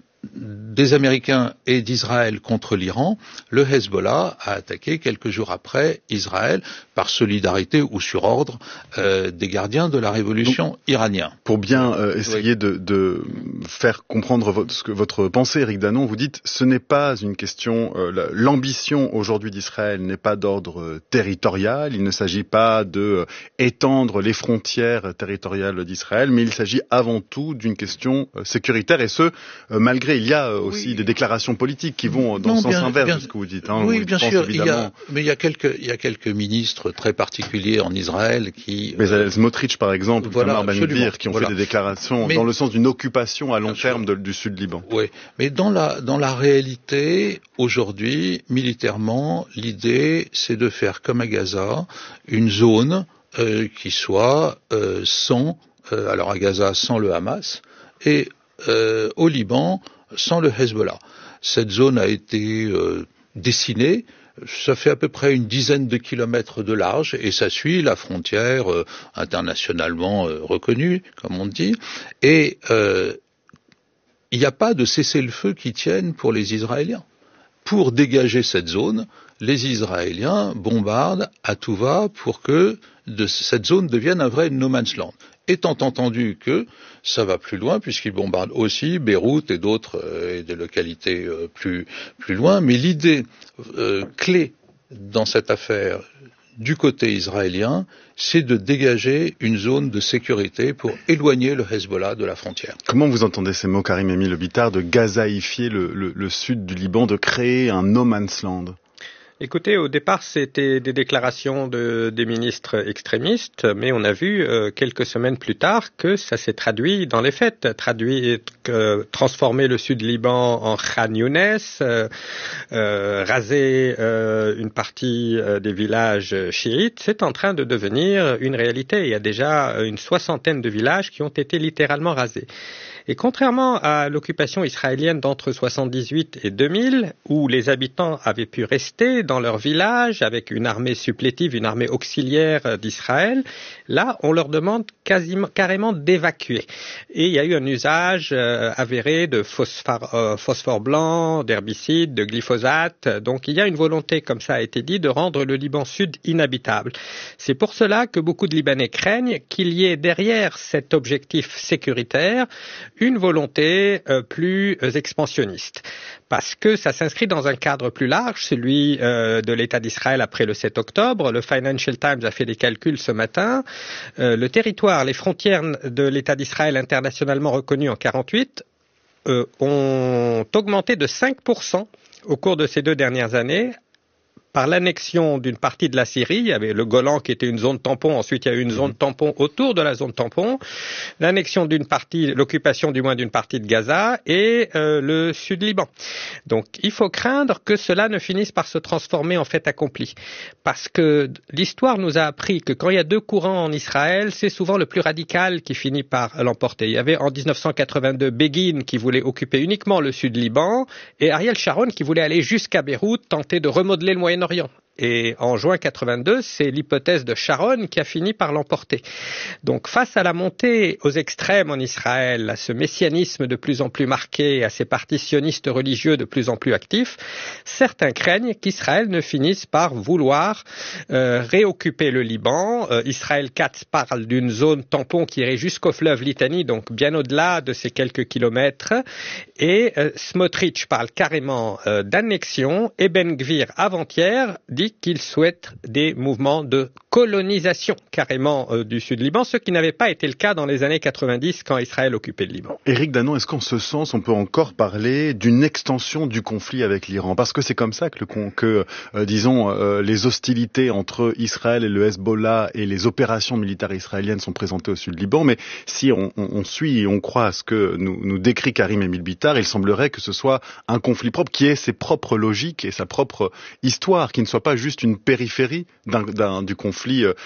des Américains et d'Israël contre l'Iran, le Hezbollah a attaqué quelques jours après Israël par solidarité ou sur ordre euh, des gardiens de la révolution Donc, iranienne. Pour bien euh, essayer oui. de, de faire comprendre votre, ce que, votre pensée, Éric Danon, vous dites ce n'est pas une question, euh, l'ambition aujourd'hui d'Israël n'est pas d'ordre territorial, il ne s'agit pas de euh, étendre les frontières territoriales d'Israël, mais il s'agit avant tout d'une question euh, sécuritaire et ce, euh, malgré il y a aussi oui. des déclarations politiques qui vont dans non, le sens bien, inverse bien, de ce que vous dites. Hein, oui, bien sûr. Évidemment... Il y a, mais il y a quelques, il y a quelques ministres très particuliers en Israël qui. Bezalel Smotrich, par exemple, voilà, Tamar Ben-Gvir, qui ont voilà. fait des déclarations mais, dans le sens d'une occupation à long terme de, du sud Liban. Oui, mais dans la dans la réalité, aujourd'hui, militairement, l'idée, c'est de faire comme à Gaza une zone euh, qui soit euh, sans, euh, alors à Gaza sans le Hamas et euh, au Liban sans le Hezbollah. Cette zone a été euh, dessinée, ça fait à peu près une dizaine de kilomètres de large et ça suit la frontière euh, internationalement euh, reconnue, comme on dit, et euh, il n'y a pas de cessez-le-feu qui tienne pour les Israéliens. Pour dégager cette zone, les Israéliens bombardent à tout va pour que de cette zone devienne un vrai no man's land. Étant entendu que ça va plus loin, puisqu'ils bombardent aussi Beyrouth et d'autres euh, et des localités euh, plus, plus loin, mais l'idée euh, clé dans cette affaire du côté israélien, c'est de dégager une zone de sécurité pour éloigner le Hezbollah de la frontière. Comment vous entendez ces mots, Karim Emile Bittar, de gazaïfier le, le, le sud du Liban, de créer un no man's land ? Écoutez, au départ, c'était des déclarations de, des ministres extrémistes, mais on a vu euh, quelques semaines plus tard que ça s'est traduit dans les faits, traduit, euh, transformer le sud Liban en Khan Younes, euh, euh, raser euh, une partie euh, des villages chiites, c'est en train de devenir une réalité. Il y a déjà une soixantaine de villages qui ont été littéralement rasés. Et contrairement à l'occupation israélienne d'entre soixante-dix-huit et deux mille, où les habitants avaient pu rester dans leur village avec une armée supplétive, une armée auxiliaire d'Israël, là, on leur demande quasiment, carrément d'évacuer. Et il y a eu un usage euh, avéré de phosphore, euh, phosphore blanc, d'herbicides, de glyphosate. Donc il y a une volonté, comme ça a été dit, de rendre le Liban Sud inhabitable. C'est pour cela que beaucoup de Libanais craignent qu'il y ait derrière cet objectif sécuritaire une volonté euh, plus euh, expansionniste, parce que ça s'inscrit dans un cadre plus large, celui euh, de l'État d'Israël après le sept octobre. Le Financial Times a fait des calculs ce matin. Euh, le territoire, les frontières de l'État d'Israël internationalement reconnues en quarante-huit euh, ont augmenté de cinq pour cent au cours de ces deux dernières années, par l'annexion d'une partie de la Syrie. Il y avait le Golan qui était une zone tampon, ensuite il y a eu une zone tampon autour de la zone tampon, l'annexion d'une partie, l'occupation du moins d'une partie de Gaza et euh, le sud Liban. Donc il faut craindre que cela ne finisse par se transformer en fait accompli, parce que l'histoire nous a appris que quand il y a deux courants en Israël, c'est souvent le plus radical qui finit par l'emporter. Il y avait en dix-neuf cent quatre-vingt-deux Begin qui voulait occuper uniquement le sud Liban et Ariel Sharon qui voulait aller jusqu'à Beyrouth, tenter de remodeler le Moyen-Orient. Et en juin quatre-vingt-deux, c'est l'hypothèse de Sharon qui a fini par l'emporter. Donc face à la montée aux extrêmes en Israël, à ce messianisme de plus en plus marqué, à ces partis sionistes religieux de plus en plus actifs, certains craignent qu'Israël ne finisse par vouloir euh, réoccuper le Liban. Euh, Israël Katz parle d'une zone tampon qui irait jusqu'au fleuve Litani, donc bien au-delà de ces quelques kilomètres. Et euh, Smotrich parle carrément euh, d'annexion. Et Ben Gvir, avant-hier, dit qu'il souhaite des mouvements de colonisation carrément euh, du sud Liban, ce qui n'avait pas été le cas dans les années quatre-vingt-dix quand Israël occupait le Liban. Éric Danon, est-ce qu'en ce sens on peut encore parler d'une extension du conflit avec l'Iran? Parce que c'est comme ça que, le, que euh, disons, euh, les hostilités entre Israël et le Hezbollah et les opérations militaires israéliennes sont présentées au sud Liban, mais si on, on, on suit et on croit à ce que nous, nous décrit Karim Emile Bitar, il semblerait que ce soit un conflit propre qui ait ses propres logiques et sa propre histoire, qui ne soit pas juste une périphérie d'un, d'un, du conflit euh,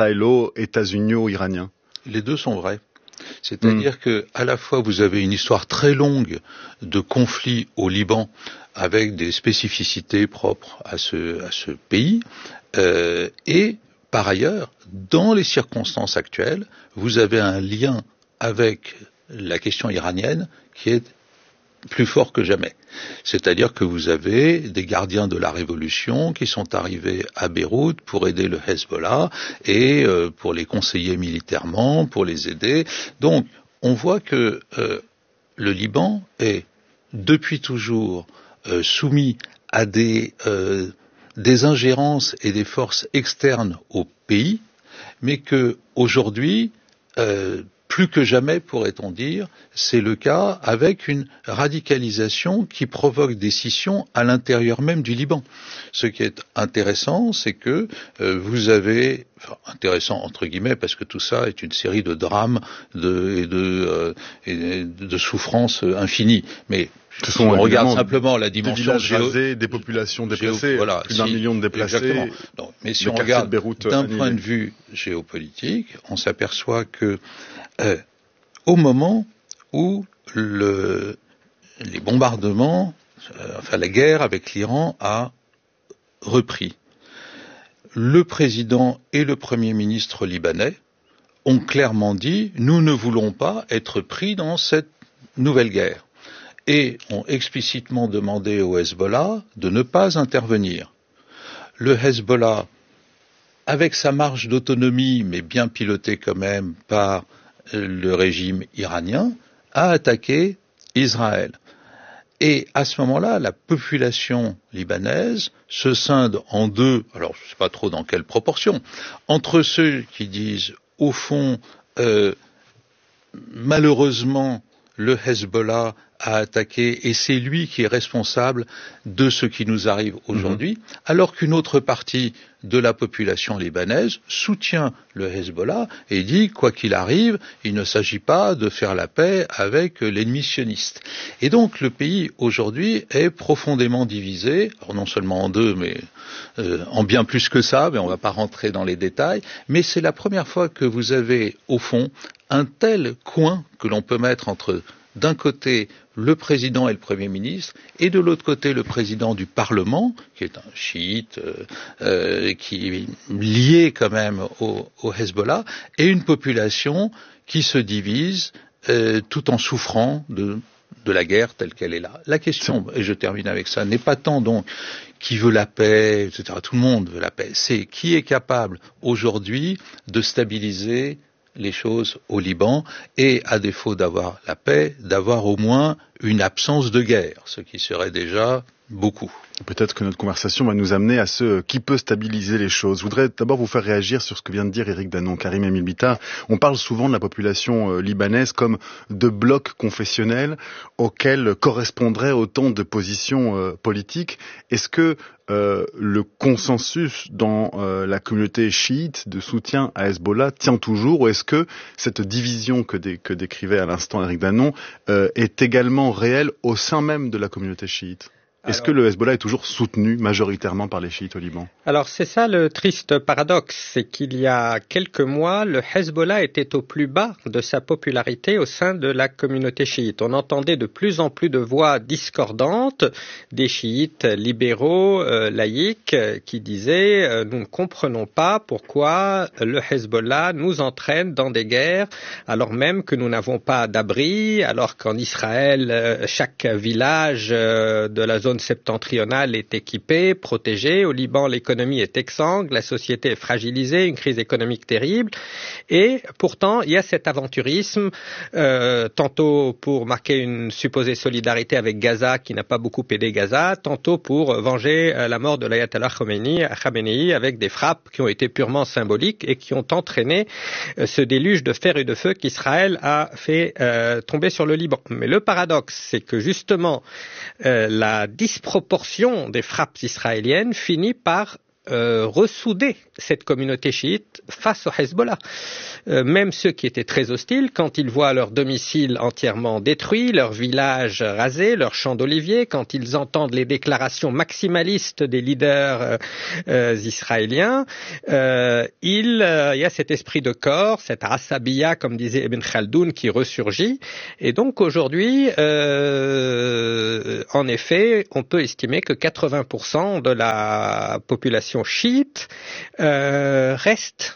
israélo-états-unio-iranien. Les deux sont vrais. C'est-à-dire mmh. que à la fois vous avez une histoire très longue de conflits au Liban avec des spécificités propres à ce, à ce pays, euh, et par ailleurs, dans les circonstances actuelles, vous avez un lien avec la question iranienne qui est plus fort que jamais. C'est-à-dire que vous avez des gardiens de la révolution qui sont arrivés à Beyrouth pour aider le Hezbollah et euh, pour les conseiller militairement, pour les aider. Donc, on voit que euh, le Liban est depuis toujours euh, soumis à des, euh, des ingérences et des forces externes au pays, mais que aujourd'hui, euh, plus que jamais, pourrait-on dire, c'est le cas avec une radicalisation qui provoque des scissions à l'intérieur même du Liban. Ce qui est intéressant, c'est que euh, vous avez, enfin, intéressant entre guillemets, parce que tout ça est une série de drames de, et, de, euh, et de souffrances infinies, mais Ce si on regarde simplement la dimension des villages géo... rasés, des populations déplacées, géo... voilà, plus d'un si, million de déplacés. Exactement. Donc, mais si on regarde d'un point de vue géopolitique, on s'aperçoit que euh, au moment où le, les bombardements, euh, enfin la guerre avec l'Iran a repris, le président et le premier ministre libanais ont clairement dit « Nous ne voulons pas être pris dans cette nouvelle guerre » et ont explicitement demandé au Hezbollah de ne pas intervenir. Le Hezbollah, avec sa marge d'autonomie, mais bien piloté quand même par le régime iranien, a attaqué Israël. Et à ce moment-là, la population libanaise se scinde en deux, alors je ne sais pas trop dans quelle proportion, entre ceux qui disent, au fond, euh, malheureusement, le Hezbollah a attaqué et c'est lui qui est responsable de ce qui nous arrive aujourd'hui, mmh. alors qu'une autre partie de la population libanaise soutient le Hezbollah et dit, quoi qu'il arrive, il ne s'agit pas de faire la paix avec l'ennemi sioniste. Et donc le pays aujourd'hui est profondément divisé, alors non seulement en deux, mais euh, en bien plus que ça, mais on ne va pas rentrer dans les détails, mais c'est la première fois que vous avez au fond un tel coin que l'on peut mettre entre d'un côté le président et le premier ministre, et de l'autre côté le président du Parlement, qui est un chiite, euh, euh, qui est lié quand même au, au Hezbollah, et une population qui se divise euh, tout en souffrant de, de la guerre telle qu'elle est là. La question, et je termine avec ça, n'est pas tant donc qui veut la paix, et cetera. Tout le monde veut la paix. C'est qui est capable aujourd'hui de stabiliser les choses au Liban et, à défaut d'avoir la paix, d'avoir au moins une absence de guerre, ce qui serait déjà beaucoup. Peut-être que notre conversation va nous amener à ce qui peut stabiliser les choses. Je voudrais d'abord vous faire réagir sur ce que vient de dire Éric Danon, Karim Emile Bitar. On parle souvent de la population libanaise comme de blocs confessionnels auxquels correspondraient autant de positions euh, politiques. Est-ce que euh, le consensus dans euh, la communauté chiite de soutien à Hezbollah tient toujours, ou est-ce que cette division que, dé- que décrivait à l'instant Éric Danon euh, est également réelle au sein même de la communauté chiite ? Est-ce alors, que le Hezbollah est toujours soutenu majoritairement par les chiites au Liban? Alors c'est ça le triste paradoxe, c'est qu'il y a quelques mois, le Hezbollah était au plus bas de sa popularité au sein de la communauté chiite. On entendait de plus en plus de voix discordantes des chiites libéraux, euh, laïcs, euh, qui disaient euh, « nous ne comprenons pas pourquoi le Hezbollah nous entraîne dans des guerres alors même que nous n'avons pas d'abri, alors qu'en Israël, euh, chaque village euh, de la zone septentrionale est équipé, protégé. Au Liban, l'économie est exsangue, la société est fragilisée, une crise économique terrible. Et pourtant, il y a cet aventurisme, euh, tantôt pour marquer une supposée solidarité avec Gaza, qui n'a pas beaucoup aidé Gaza, tantôt pour venger la mort de l'ayatollah Khomeini, Khamenei, avec des frappes qui ont été purement symboliques et qui ont entraîné ce déluge de fer et de feu qu'Israël a fait euh, tomber sur le Liban. Mais le paradoxe, c'est que justement, euh, la disproportion des frappes israéliennes finit par Euh, ressouder cette communauté chiite face au Hezbollah. Euh, même ceux qui étaient très hostiles, quand ils voient leur domicile entièrement détruit, leur village rasé, leur champ d'olivier, quand ils entendent les déclarations maximalistes des leaders euh, euh, israéliens, euh, il euh, y a cet esprit de corps, cette asabiya, comme disait Ibn Khaldoun, qui ressurgit. Et donc aujourd'hui, euh, en effet, on peut estimer que quatre-vingts pour cent de la population chiite euh, reste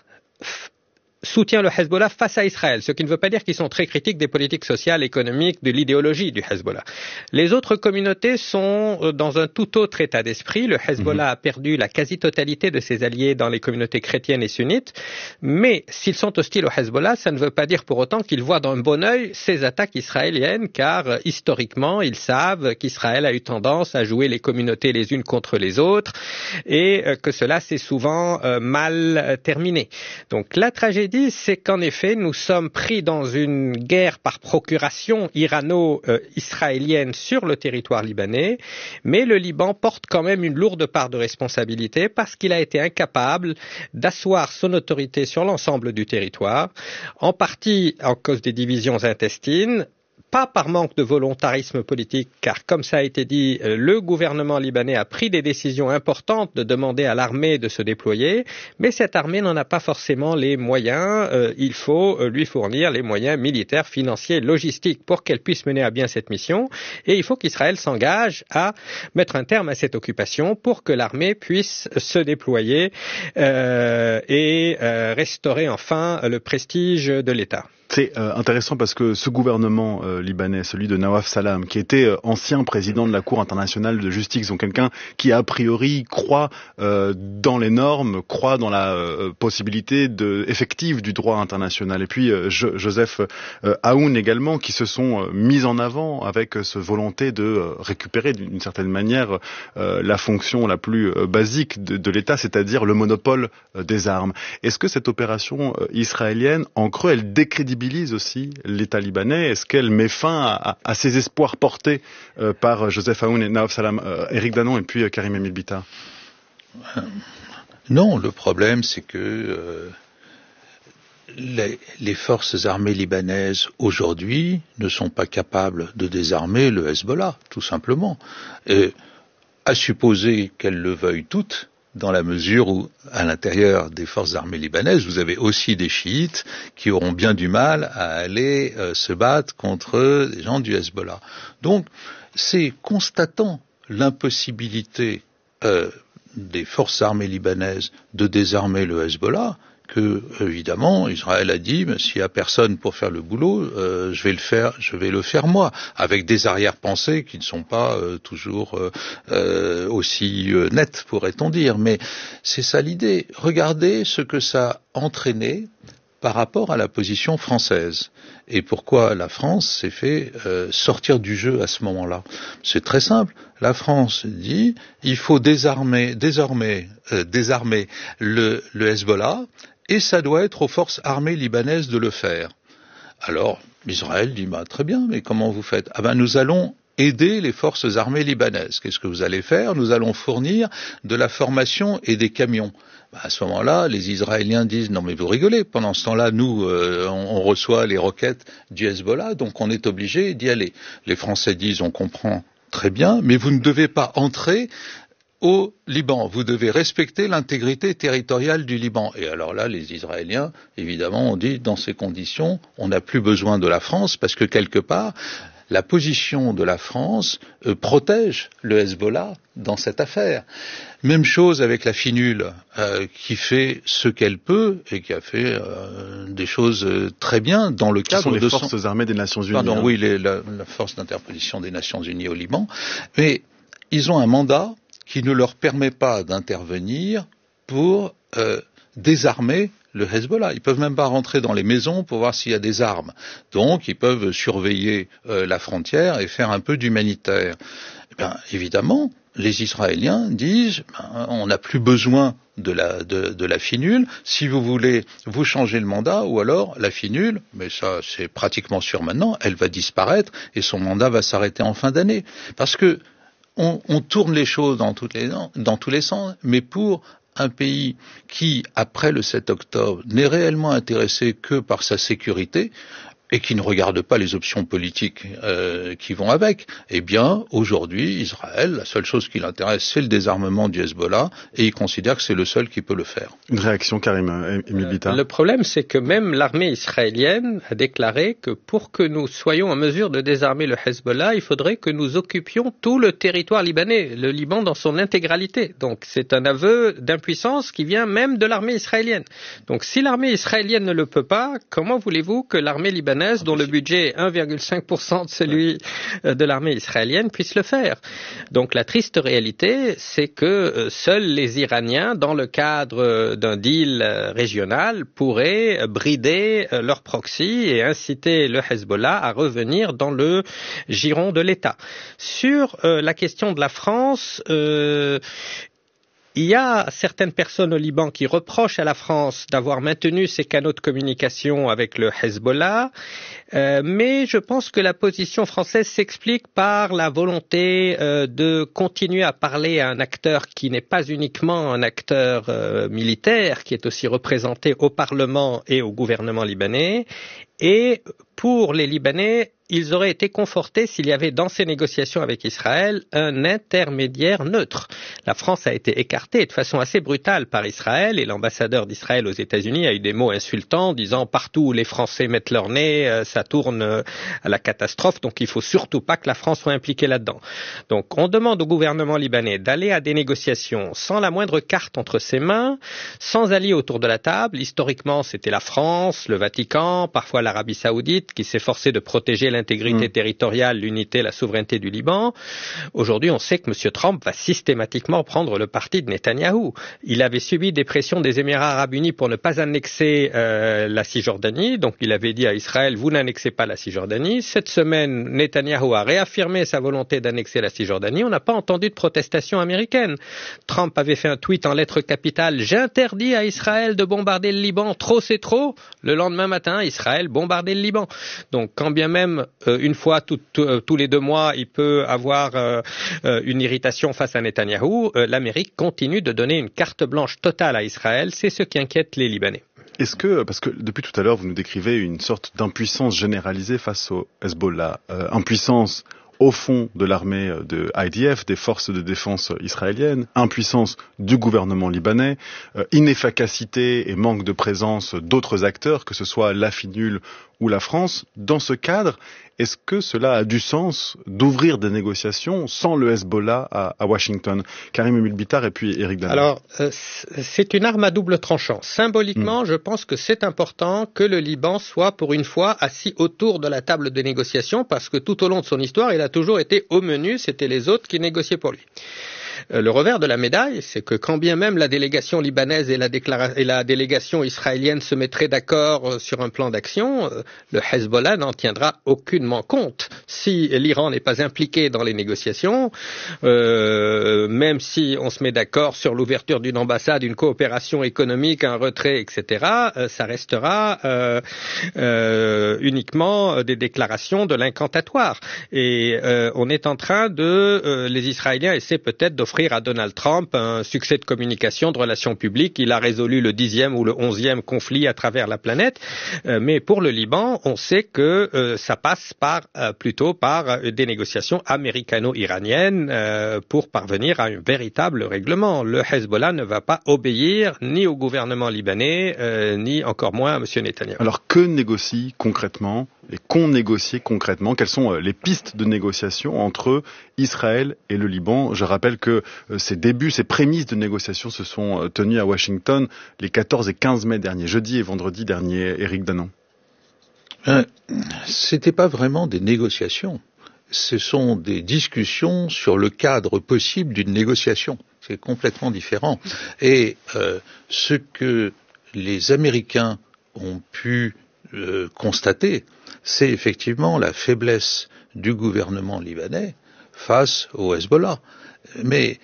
soutient le Hezbollah face à Israël, ce qui ne veut pas dire qu'ils sont très critiques des politiques sociales, économiques, de l'idéologie du Hezbollah. Les autres communautés sont dans un tout autre état d'esprit. Le Hezbollah mmh. a perdu la quasi-totalité de ses alliés dans les communautés chrétiennes et sunnites, mais s'ils sont hostiles au Hezbollah, ça ne veut pas dire pour autant qu'ils voient d'un bon œil ces attaques israéliennes, car euh, historiquement, ils savent qu'Israël a eu tendance à jouer les communautés les unes contre les autres, et euh, que cela s'est souvent euh, mal euh, terminé. Donc la tragédie, c'est qu'en effet, nous sommes pris dans une guerre par procuration irano-israélienne sur le territoire libanais, mais le Liban porte quand même une lourde part de responsabilité parce qu'il a été incapable d'asseoir son autorité sur l'ensemble du territoire, en partie à cause des divisions intestines, pas par manque de volontarisme politique, car comme ça a été dit, le gouvernement libanais a pris des décisions importantes de demander à l'armée de se déployer, mais cette armée n'en a pas forcément les moyens. Euh, il faut lui fournir les moyens militaires, financiers, logistiques pour qu'elle puisse mener à bien cette mission, et il faut qu'Israël s'engage à mettre un terme à cette occupation pour que l'armée puisse se déployer euh, et euh, restaurer enfin le prestige de l'État. C'est euh, intéressant parce que ce gouvernement euh, libanais, celui de Nawaf Salam, qui était euh, ancien président de la Cour internationale de justice, donc quelqu'un qui a priori croit euh, dans les normes, croit dans la euh, possibilité de, effective du droit international. Et puis euh, jo- Joseph euh, Aoun également, qui se sont euh, mis en avant avec euh, ce volonté de euh, récupérer d'une certaine manière euh, la fonction la plus euh, basique de, de l'État, c'est-à-dire le monopole euh, des armes. Est-ce que cette opération euh, israélienne, en creux, elle décrédibilise aussi l'État libanais? Est-ce qu'elle met fin à, à, à ces espoirs portés euh, par Joseph Aoun et Nawaf Salam, euh, Éric Danon et puis euh, Karim Emil Bitar? Non, le problème c'est que euh, les, les forces armées libanaises aujourd'hui ne sont pas capables de désarmer le Hezbollah, tout simplement. Et à supposer qu'elles le veuillent toutes, dans la mesure où, à l'intérieur des forces armées libanaises, vous avez aussi des chiites qui auront bien du mal à aller euh, se battre contre les gens du Hezbollah. Donc, c'est constatant l'impossibilité euh, des forces armées libanaises de désarmer le Hezbollah que, évidemment, Israël a dit, ben, s'il y a personne pour faire le boulot, euh, je vais le faire, je vais le faire moi, avec des arrière-pensées qui ne sont pas euh, toujours euh, euh, aussi euh, nettes, pourrait-on dire. Mais c'est ça l'idée. Regardez ce que ça a entraîné par rapport à la position française. Et pourquoi la France s'est fait euh, sortir du jeu à ce moment-là? C'est très simple. La France dit il faut désarmer, désormais euh, désarmer le, le Hezbollah, et ça doit être aux forces armées libanaises de le faire. Alors, Israël dit bah, très bien, mais comment vous faites? Ah ben nous allons aider les forces armées libanaises. Qu'est-ce que vous allez faire? Nous allons fournir de la formation et des camions. Bah, à ce moment-là, les Israéliens disent non mais vous rigolez. Pendant ce temps-là, nous, euh, on, on reçoit les roquettes du Hezbollah, donc on est obligé d'y aller. Les Français disent on comprend Très bien, mais vous ne devez pas entrer au Liban. Vous devez respecter l'intégrité territoriale du Liban. Et alors là, les Israéliens, évidemment, ont dit, dans ces conditions, on n'a plus besoin de la France, parce que quelque part, la position de la France euh, protège le Hezbollah dans cette affaire. Même chose avec la FINUL, euh, qui fait ce qu'elle peut et qui a fait euh, des choses euh, très bien dans le cadre de... Ce sont les de forces son... armées des Nations Unies. Pardon, hein. oui, les, la, la force d'interposition des Nations Unies au Liban. Mais ils ont un mandat qui ne leur permet pas d'intervenir pour euh, désarmer le Hezbollah. Ils peuvent même pas rentrer dans les maisons pour voir s'il y a des armes. Donc, ils peuvent surveiller euh, la frontière et faire un peu d'humanitaire. Eh bien, évidemment, les Israéliens disent ben, on n'a plus besoin de la, de, de la FINUL. Si vous voulez, vous changez le mandat, ou alors la FINUL, mais ça c'est pratiquement sûr maintenant, elle va disparaître et son mandat va s'arrêter en fin d'année. Parce que on, on tourne les choses dans, toutes les, dans tous les sens, mais pour un pays qui, après le sept octobre, n'est réellement intéressé que par sa sécurité, et qui ne regarde pas les options politiques euh, qui vont avec, eh bien, aujourd'hui, Israël, la seule chose qui l'intéresse, c'est le désarmement du Hezbollah, et il considère que c'est le seul qui peut le faire. Une réaction, Karim Emile Bitar. Le problème, c'est que même l'armée israélienne a déclaré que pour que nous soyons en mesure de désarmer le Hezbollah, il faudrait que nous occupions tout le territoire libanais, le Liban dans son intégralité. Donc, c'est un aveu d'impuissance qui vient même de l'armée israélienne. Donc, si l'armée israélienne ne le peut pas, comment voulez-vous que l'armée libanaise, dont le budget est un virgule cinq pour cent de celui de l'armée israélienne, puisse le faire. Donc la triste réalité, c'est que seuls les Iraniens, dans le cadre d'un deal régional, pourraient brider leur proxy et inciter le Hezbollah à revenir dans le giron de l'État. Sur euh, la question de la France, euh, il y a certaines personnes au Liban qui reprochent à la France d'avoir maintenu ses canaux de communication avec le Hezbollah, euh, mais je pense que la position française s'explique par la volonté euh, de continuer à parler à un acteur qui n'est pas uniquement un acteur euh, militaire, qui est aussi représenté au Parlement et au gouvernement libanais. Et pour les Libanais, ils auraient été confortés s'il y avait dans ces négociations avec Israël un intermédiaire neutre. La France a été écartée de façon assez brutale par Israël et l'ambassadeur d'Israël aux États-Unis a eu des mots insultants disant partout où les Français mettent leur nez, ça tourne à la catastrophe, donc il faut surtout pas que la France soit impliquée là-dedans. Donc on demande au gouvernement libanais d'aller à des négociations sans la moindre carte entre ses mains, sans alliés autour de la table. Historiquement, c'était la France, le Vatican, parfois l'Arabie Saoudite qui s'efforçait de protéger l'intégrité mmh. territoriale, l'unité, la souveraineté du Liban. Aujourd'hui, on sait que M. Trump va systématiquement prendre le parti de Netanyahou. Il avait subi des pressions des Émirats arabes unis pour ne pas annexer euh, la Cisjordanie. Donc, il avait dit à Israël, vous n'annexez pas la Cisjordanie. Cette semaine, Netanyahou a réaffirmé sa volonté d'annexer la Cisjordanie. On n'a pas entendu de protestation américaine. Trump avait fait un tweet en lettres capitales, j'interdis à Israël de bombarder le Liban, trop c'est trop. Le lendemain matin, Israël bombardait le Liban. Donc, quand bien même, euh, une fois tout, tout, euh, tous les deux mois, il peut avoir euh, euh, une irritation face à Netanyahou, euh, l'Amérique continue de donner une carte blanche totale à Israël. C'est ce qui inquiète les Libanais. Est-ce que, parce que depuis tout à l'heure, vous nous décrivez une sorte d'impuissance généralisée face au Hezbollah, euh, impuissance au fond de l'armée de I D F, des forces de défense israéliennes, impuissance du gouvernement libanais, euh, inefficacité et manque de présence d'autres acteurs, que ce soit la FINUL ou la France. Dans ce cadre, est-ce que cela a du sens d'ouvrir des négociations sans le Hezbollah à, à Washington? Karim Emile Bitar et puis Éric Danet. Alors, euh, c'est une arme à double tranchant. Symboliquement, mmh. je pense que c'est important que le Liban soit pour une fois assis autour de la table de négociation parce que tout au long de son histoire, il a toujours été au menu, c'était les autres qui négociaient pour lui. Le revers de la médaille, c'est que quand bien même la délégation libanaise et la, déclara- et la délégation israélienne se mettraient d'accord sur un plan d'action, le Hezbollah n'en tiendra aucunement compte. Si l'Iran n'est pas impliqué dans les négociations, euh, même si on se met d'accord sur l'ouverture d'une ambassade, une coopération économique, un retrait, et cetera, euh, ça restera euh, euh, uniquement des déclarations de l'incantatoire. Et euh, on est en train de, euh, les Israéliens essaient peut-être de d'offrir à Donald Trump un succès de communication, de relations publiques. Il a résolu le dixième ou le onzième conflit à travers la planète. Euh, mais pour le Liban, on sait que euh, ça passe par euh, plutôt par euh, des négociations américano-iraniennes euh, pour parvenir à un véritable règlement. Le Hezbollah ne va pas obéir ni au gouvernement libanais, euh, ni encore moins à M. Netanyahou. Alors que négocie concrètement et qu'ont négocié concrètement? Quelles sont les pistes de négociation entre Israël et le Liban? Je rappelle que ces débuts, ces prémices de négociation se sont tenus à Washington les quatorze et quinze mai dernier, jeudi et vendredi dernier. Éric Danon. Euh, c'était pas vraiment des négociations. Ce sont des discussions sur le cadre possible d'une négociation. C'est complètement différent. Et euh, ce que les Américains ont pu euh, constater, c'est effectivement la faiblesse du gouvernement libanais face au Hezbollah. Mais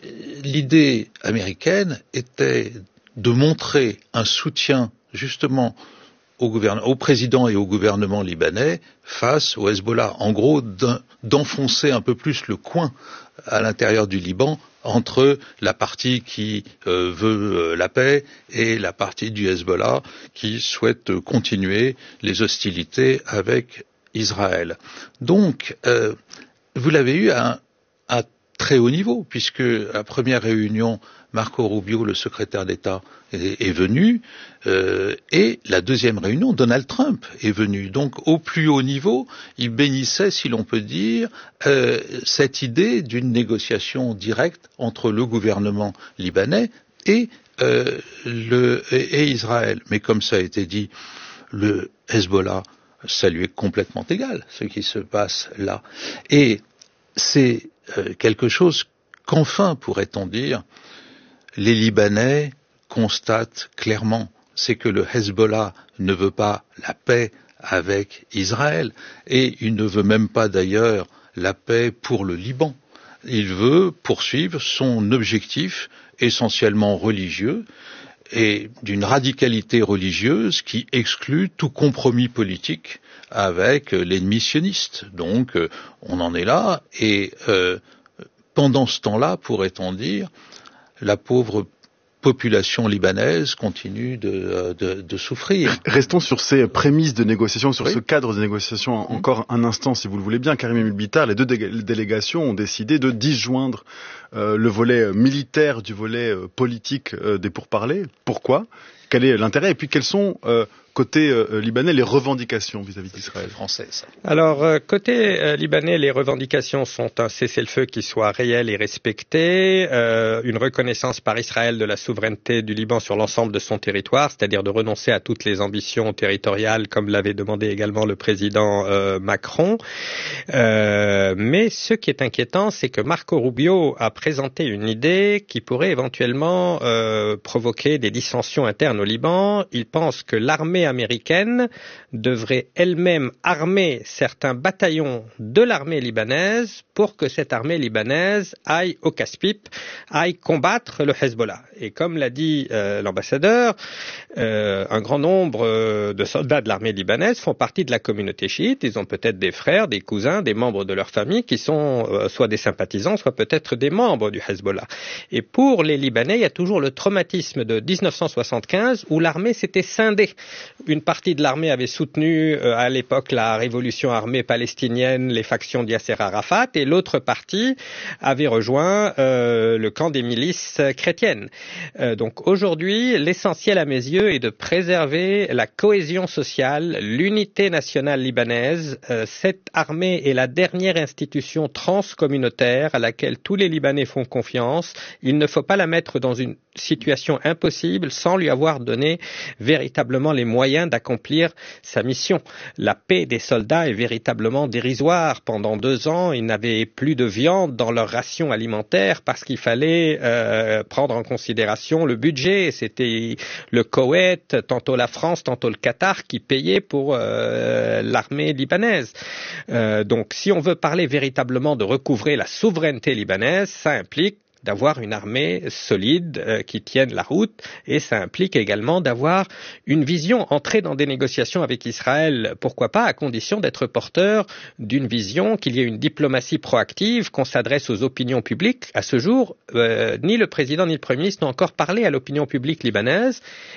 l'idée américaine était de montrer un soutien justement au, au président et au gouvernement libanais face au Hezbollah. En gros, d'enfoncer un peu plus le coin à l'intérieur du Liban entre la partie qui euh, veut euh, la paix et la partie du Hezbollah qui souhaite euh, continuer les hostilités avec Israël. Donc, euh, vous l'avez eu à, à très haut niveau, puisque à la première réunion, Marco Rubio, le secrétaire d'État, est, est venu, euh, et la deuxième réunion, Donald Trump est venu. Donc, au plus haut niveau, il bénissait, si l'on peut dire, euh, cette idée d'une négociation directe entre le gouvernement libanais et, euh, le, et, et Israël. Mais comme ça a été dit, le Hezbollah, ça lui est complètement égal, ce qui se passe là. Et c'est euh, quelque chose qu'enfin, pourrait-on dire, les Libanais constatent clairement, c'est que le Hezbollah ne veut pas la paix avec Israël, et il ne veut même pas d'ailleurs la paix pour le Liban. Il veut poursuivre son objectif essentiellement religieux, et d'une radicalité religieuse qui exclut tout compromis politique avec l'ennemi sioniste. Donc on en est là, et euh, pendant ce temps-là, pourrait-on dire, la pauvre population libanaise continue de, de, de souffrir. Restons sur ces prémices de négociation, sur oui. ce cadre de négociation mmh. encore un instant, si vous le voulez bien. Karim Emile Bitar, les deux dé- délégations ont décidé de disjoindre euh, le volet militaire du volet euh, politique euh, des pourparlers. Pourquoi ? Quel est l'intérêt ? Et puis quelles sont, euh, côté euh, libanais, les revendications vis-à-vis d'Israël ? Française. Alors, euh, côté euh, libanais, les revendications sont un cessez-le-feu qui soit réel et respecté, euh, une reconnaissance par Israël de la souveraineté du Liban sur l'ensemble de son territoire, c'est-à-dire de renoncer à toutes les ambitions territoriales, comme l'avait demandé également le président euh, Macron. Euh, mais ce qui est inquiétant, c'est que Marco Rubio a présenté une idée qui pourrait éventuellement euh, provoquer des dissensions internes au Liban. Il pense que l'armée américaine devrait elle-même armer certains bataillons de l'armée libanaise pour que cette armée libanaise aille au casse-pipe, aille combattre le Hezbollah. Et comme l'a dit euh, l'ambassadeur, euh, un grand nombre euh, de soldats de l'armée libanaise font partie de la communauté chiite. Ils ont peut-être des frères, des cousins, des membres de leur famille qui sont euh, soit des sympathisants, soit peut-être des membres du Hezbollah. Et pour les Libanais, il y a toujours le traumatisme de dix-neuf cent soixante-quinze où l'armée s'était scindée. Une partie de l'armée avait soutenu euh, à l'époque la révolution armée palestinienne, les factions d'Yasser Arafat, et l'autre partie avait rejoint euh, le camp des milices chrétiennes. Euh, donc aujourd'hui, l'essentiel à mes yeux est de préserver la cohésion sociale, l'unité nationale libanaise. Euh, cette armée est la dernière institution transcommunautaire à laquelle tous les Libanais font confiance. Il ne faut pas la mettre dans une situation impossible sans lui avoir donné véritablement les moyens d'accomplir sa mission. La paix des soldats est véritablement dérisoire. Pendant deux ans, ils n'avaient plus de viande dans leur ration alimentaire parce qu'il fallait euh, prendre en considération le budget. C'était le Koweït, tantôt la France, tantôt le Qatar qui payaient pour euh, l'armée libanaise. Euh, donc si on veut parler véritablement de recouvrer la souveraineté libanaise, ça implique d'avoir une armée solide euh, qui tienne la route, et ça implique également d'avoir une vision, entrer dans des négociations avec Israël, pourquoi pas, à condition d'être porteur d'une vision, qu'il y ait une diplomatie proactive, qu'on s'adresse aux opinions publiques. À ce jour, euh, ni le président ni le Premier ministre n'ont encore parlé à l'opinion publique libanaise,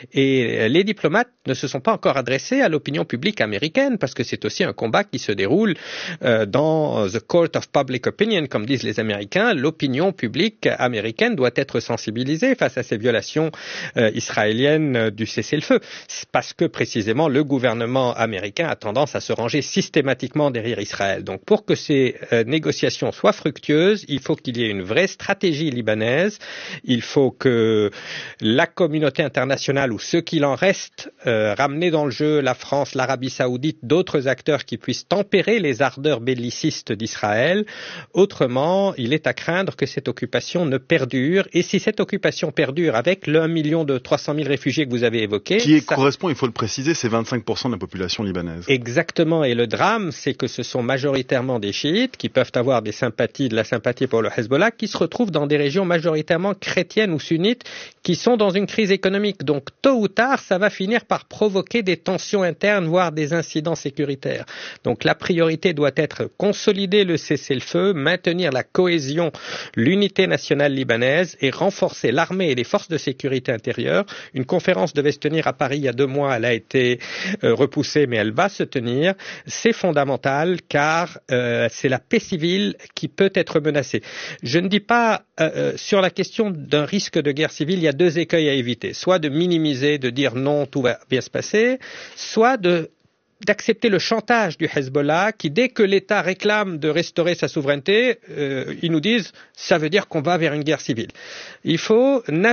et les diplomates ne se sont pas encore adressés à l'opinion publique américaine, parce que c'est aussi un combat qui se déroule euh, dans the court of public opinion, comme disent les Américains. L'opinion publique américaine doit être sensibilisée face à ces violations euh, israéliennes du cessez-le-feu, c'est parce que précisément le gouvernement américain a tendance à se ranger systématiquement derrière Israël. Donc pour que ces euh, négociations soient fructueuses, il faut qu'il y ait une vraie stratégie libanaise, il faut que la communauté internationale ou ceux qu'il en reste euh, ramener dans le jeu la France, l'Arabie Saoudite, d'autres acteurs qui puissent tempérer les ardeurs bellicistes d'Israël. Autrement, il est à craindre que cette occupation ne perdure, et si cette occupation perdure avec le un million de trois cent mille réfugiés que vous avez évoqué, qui est, ça... correspond, il faut le préciser, c'est vingt-cinq pour cent de la population libanaise. Exactement, et le drame, c'est que ce sont majoritairement des chiites qui peuvent avoir des sympathies, de la sympathie pour le Hezbollah, qui se retrouvent dans des régions majoritairement chrétiennes ou sunnites, qui sont dans une crise économique. Donc tôt ou tard, ça va finir par provoquer des tensions internes, voire des incidents sécuritaires. Donc la priorité doit être consolider le cessez-le-feu, maintenir la cohésion, l'unité nationale libanaise et renforcer l'armée et les forces de sécurité intérieure. Une conférence devait se tenir à Paris il y a deux mois, elle a été euh, repoussée, mais elle va se tenir. C'est fondamental car euh, c'est la paix civile qui peut être menacée. Je ne dis pas euh, sur la question d'un risque de guerre civile, il y a deux écueils à éviter. Soit de minimiser, de dire non, tout va bien se passer, soit de d'accepter le chantage du Hezbollah qui, dès que l'État réclame de restaurer sa souveraineté, euh, ils nous disent ça veut dire qu'on va vers une guerre civile. Il faut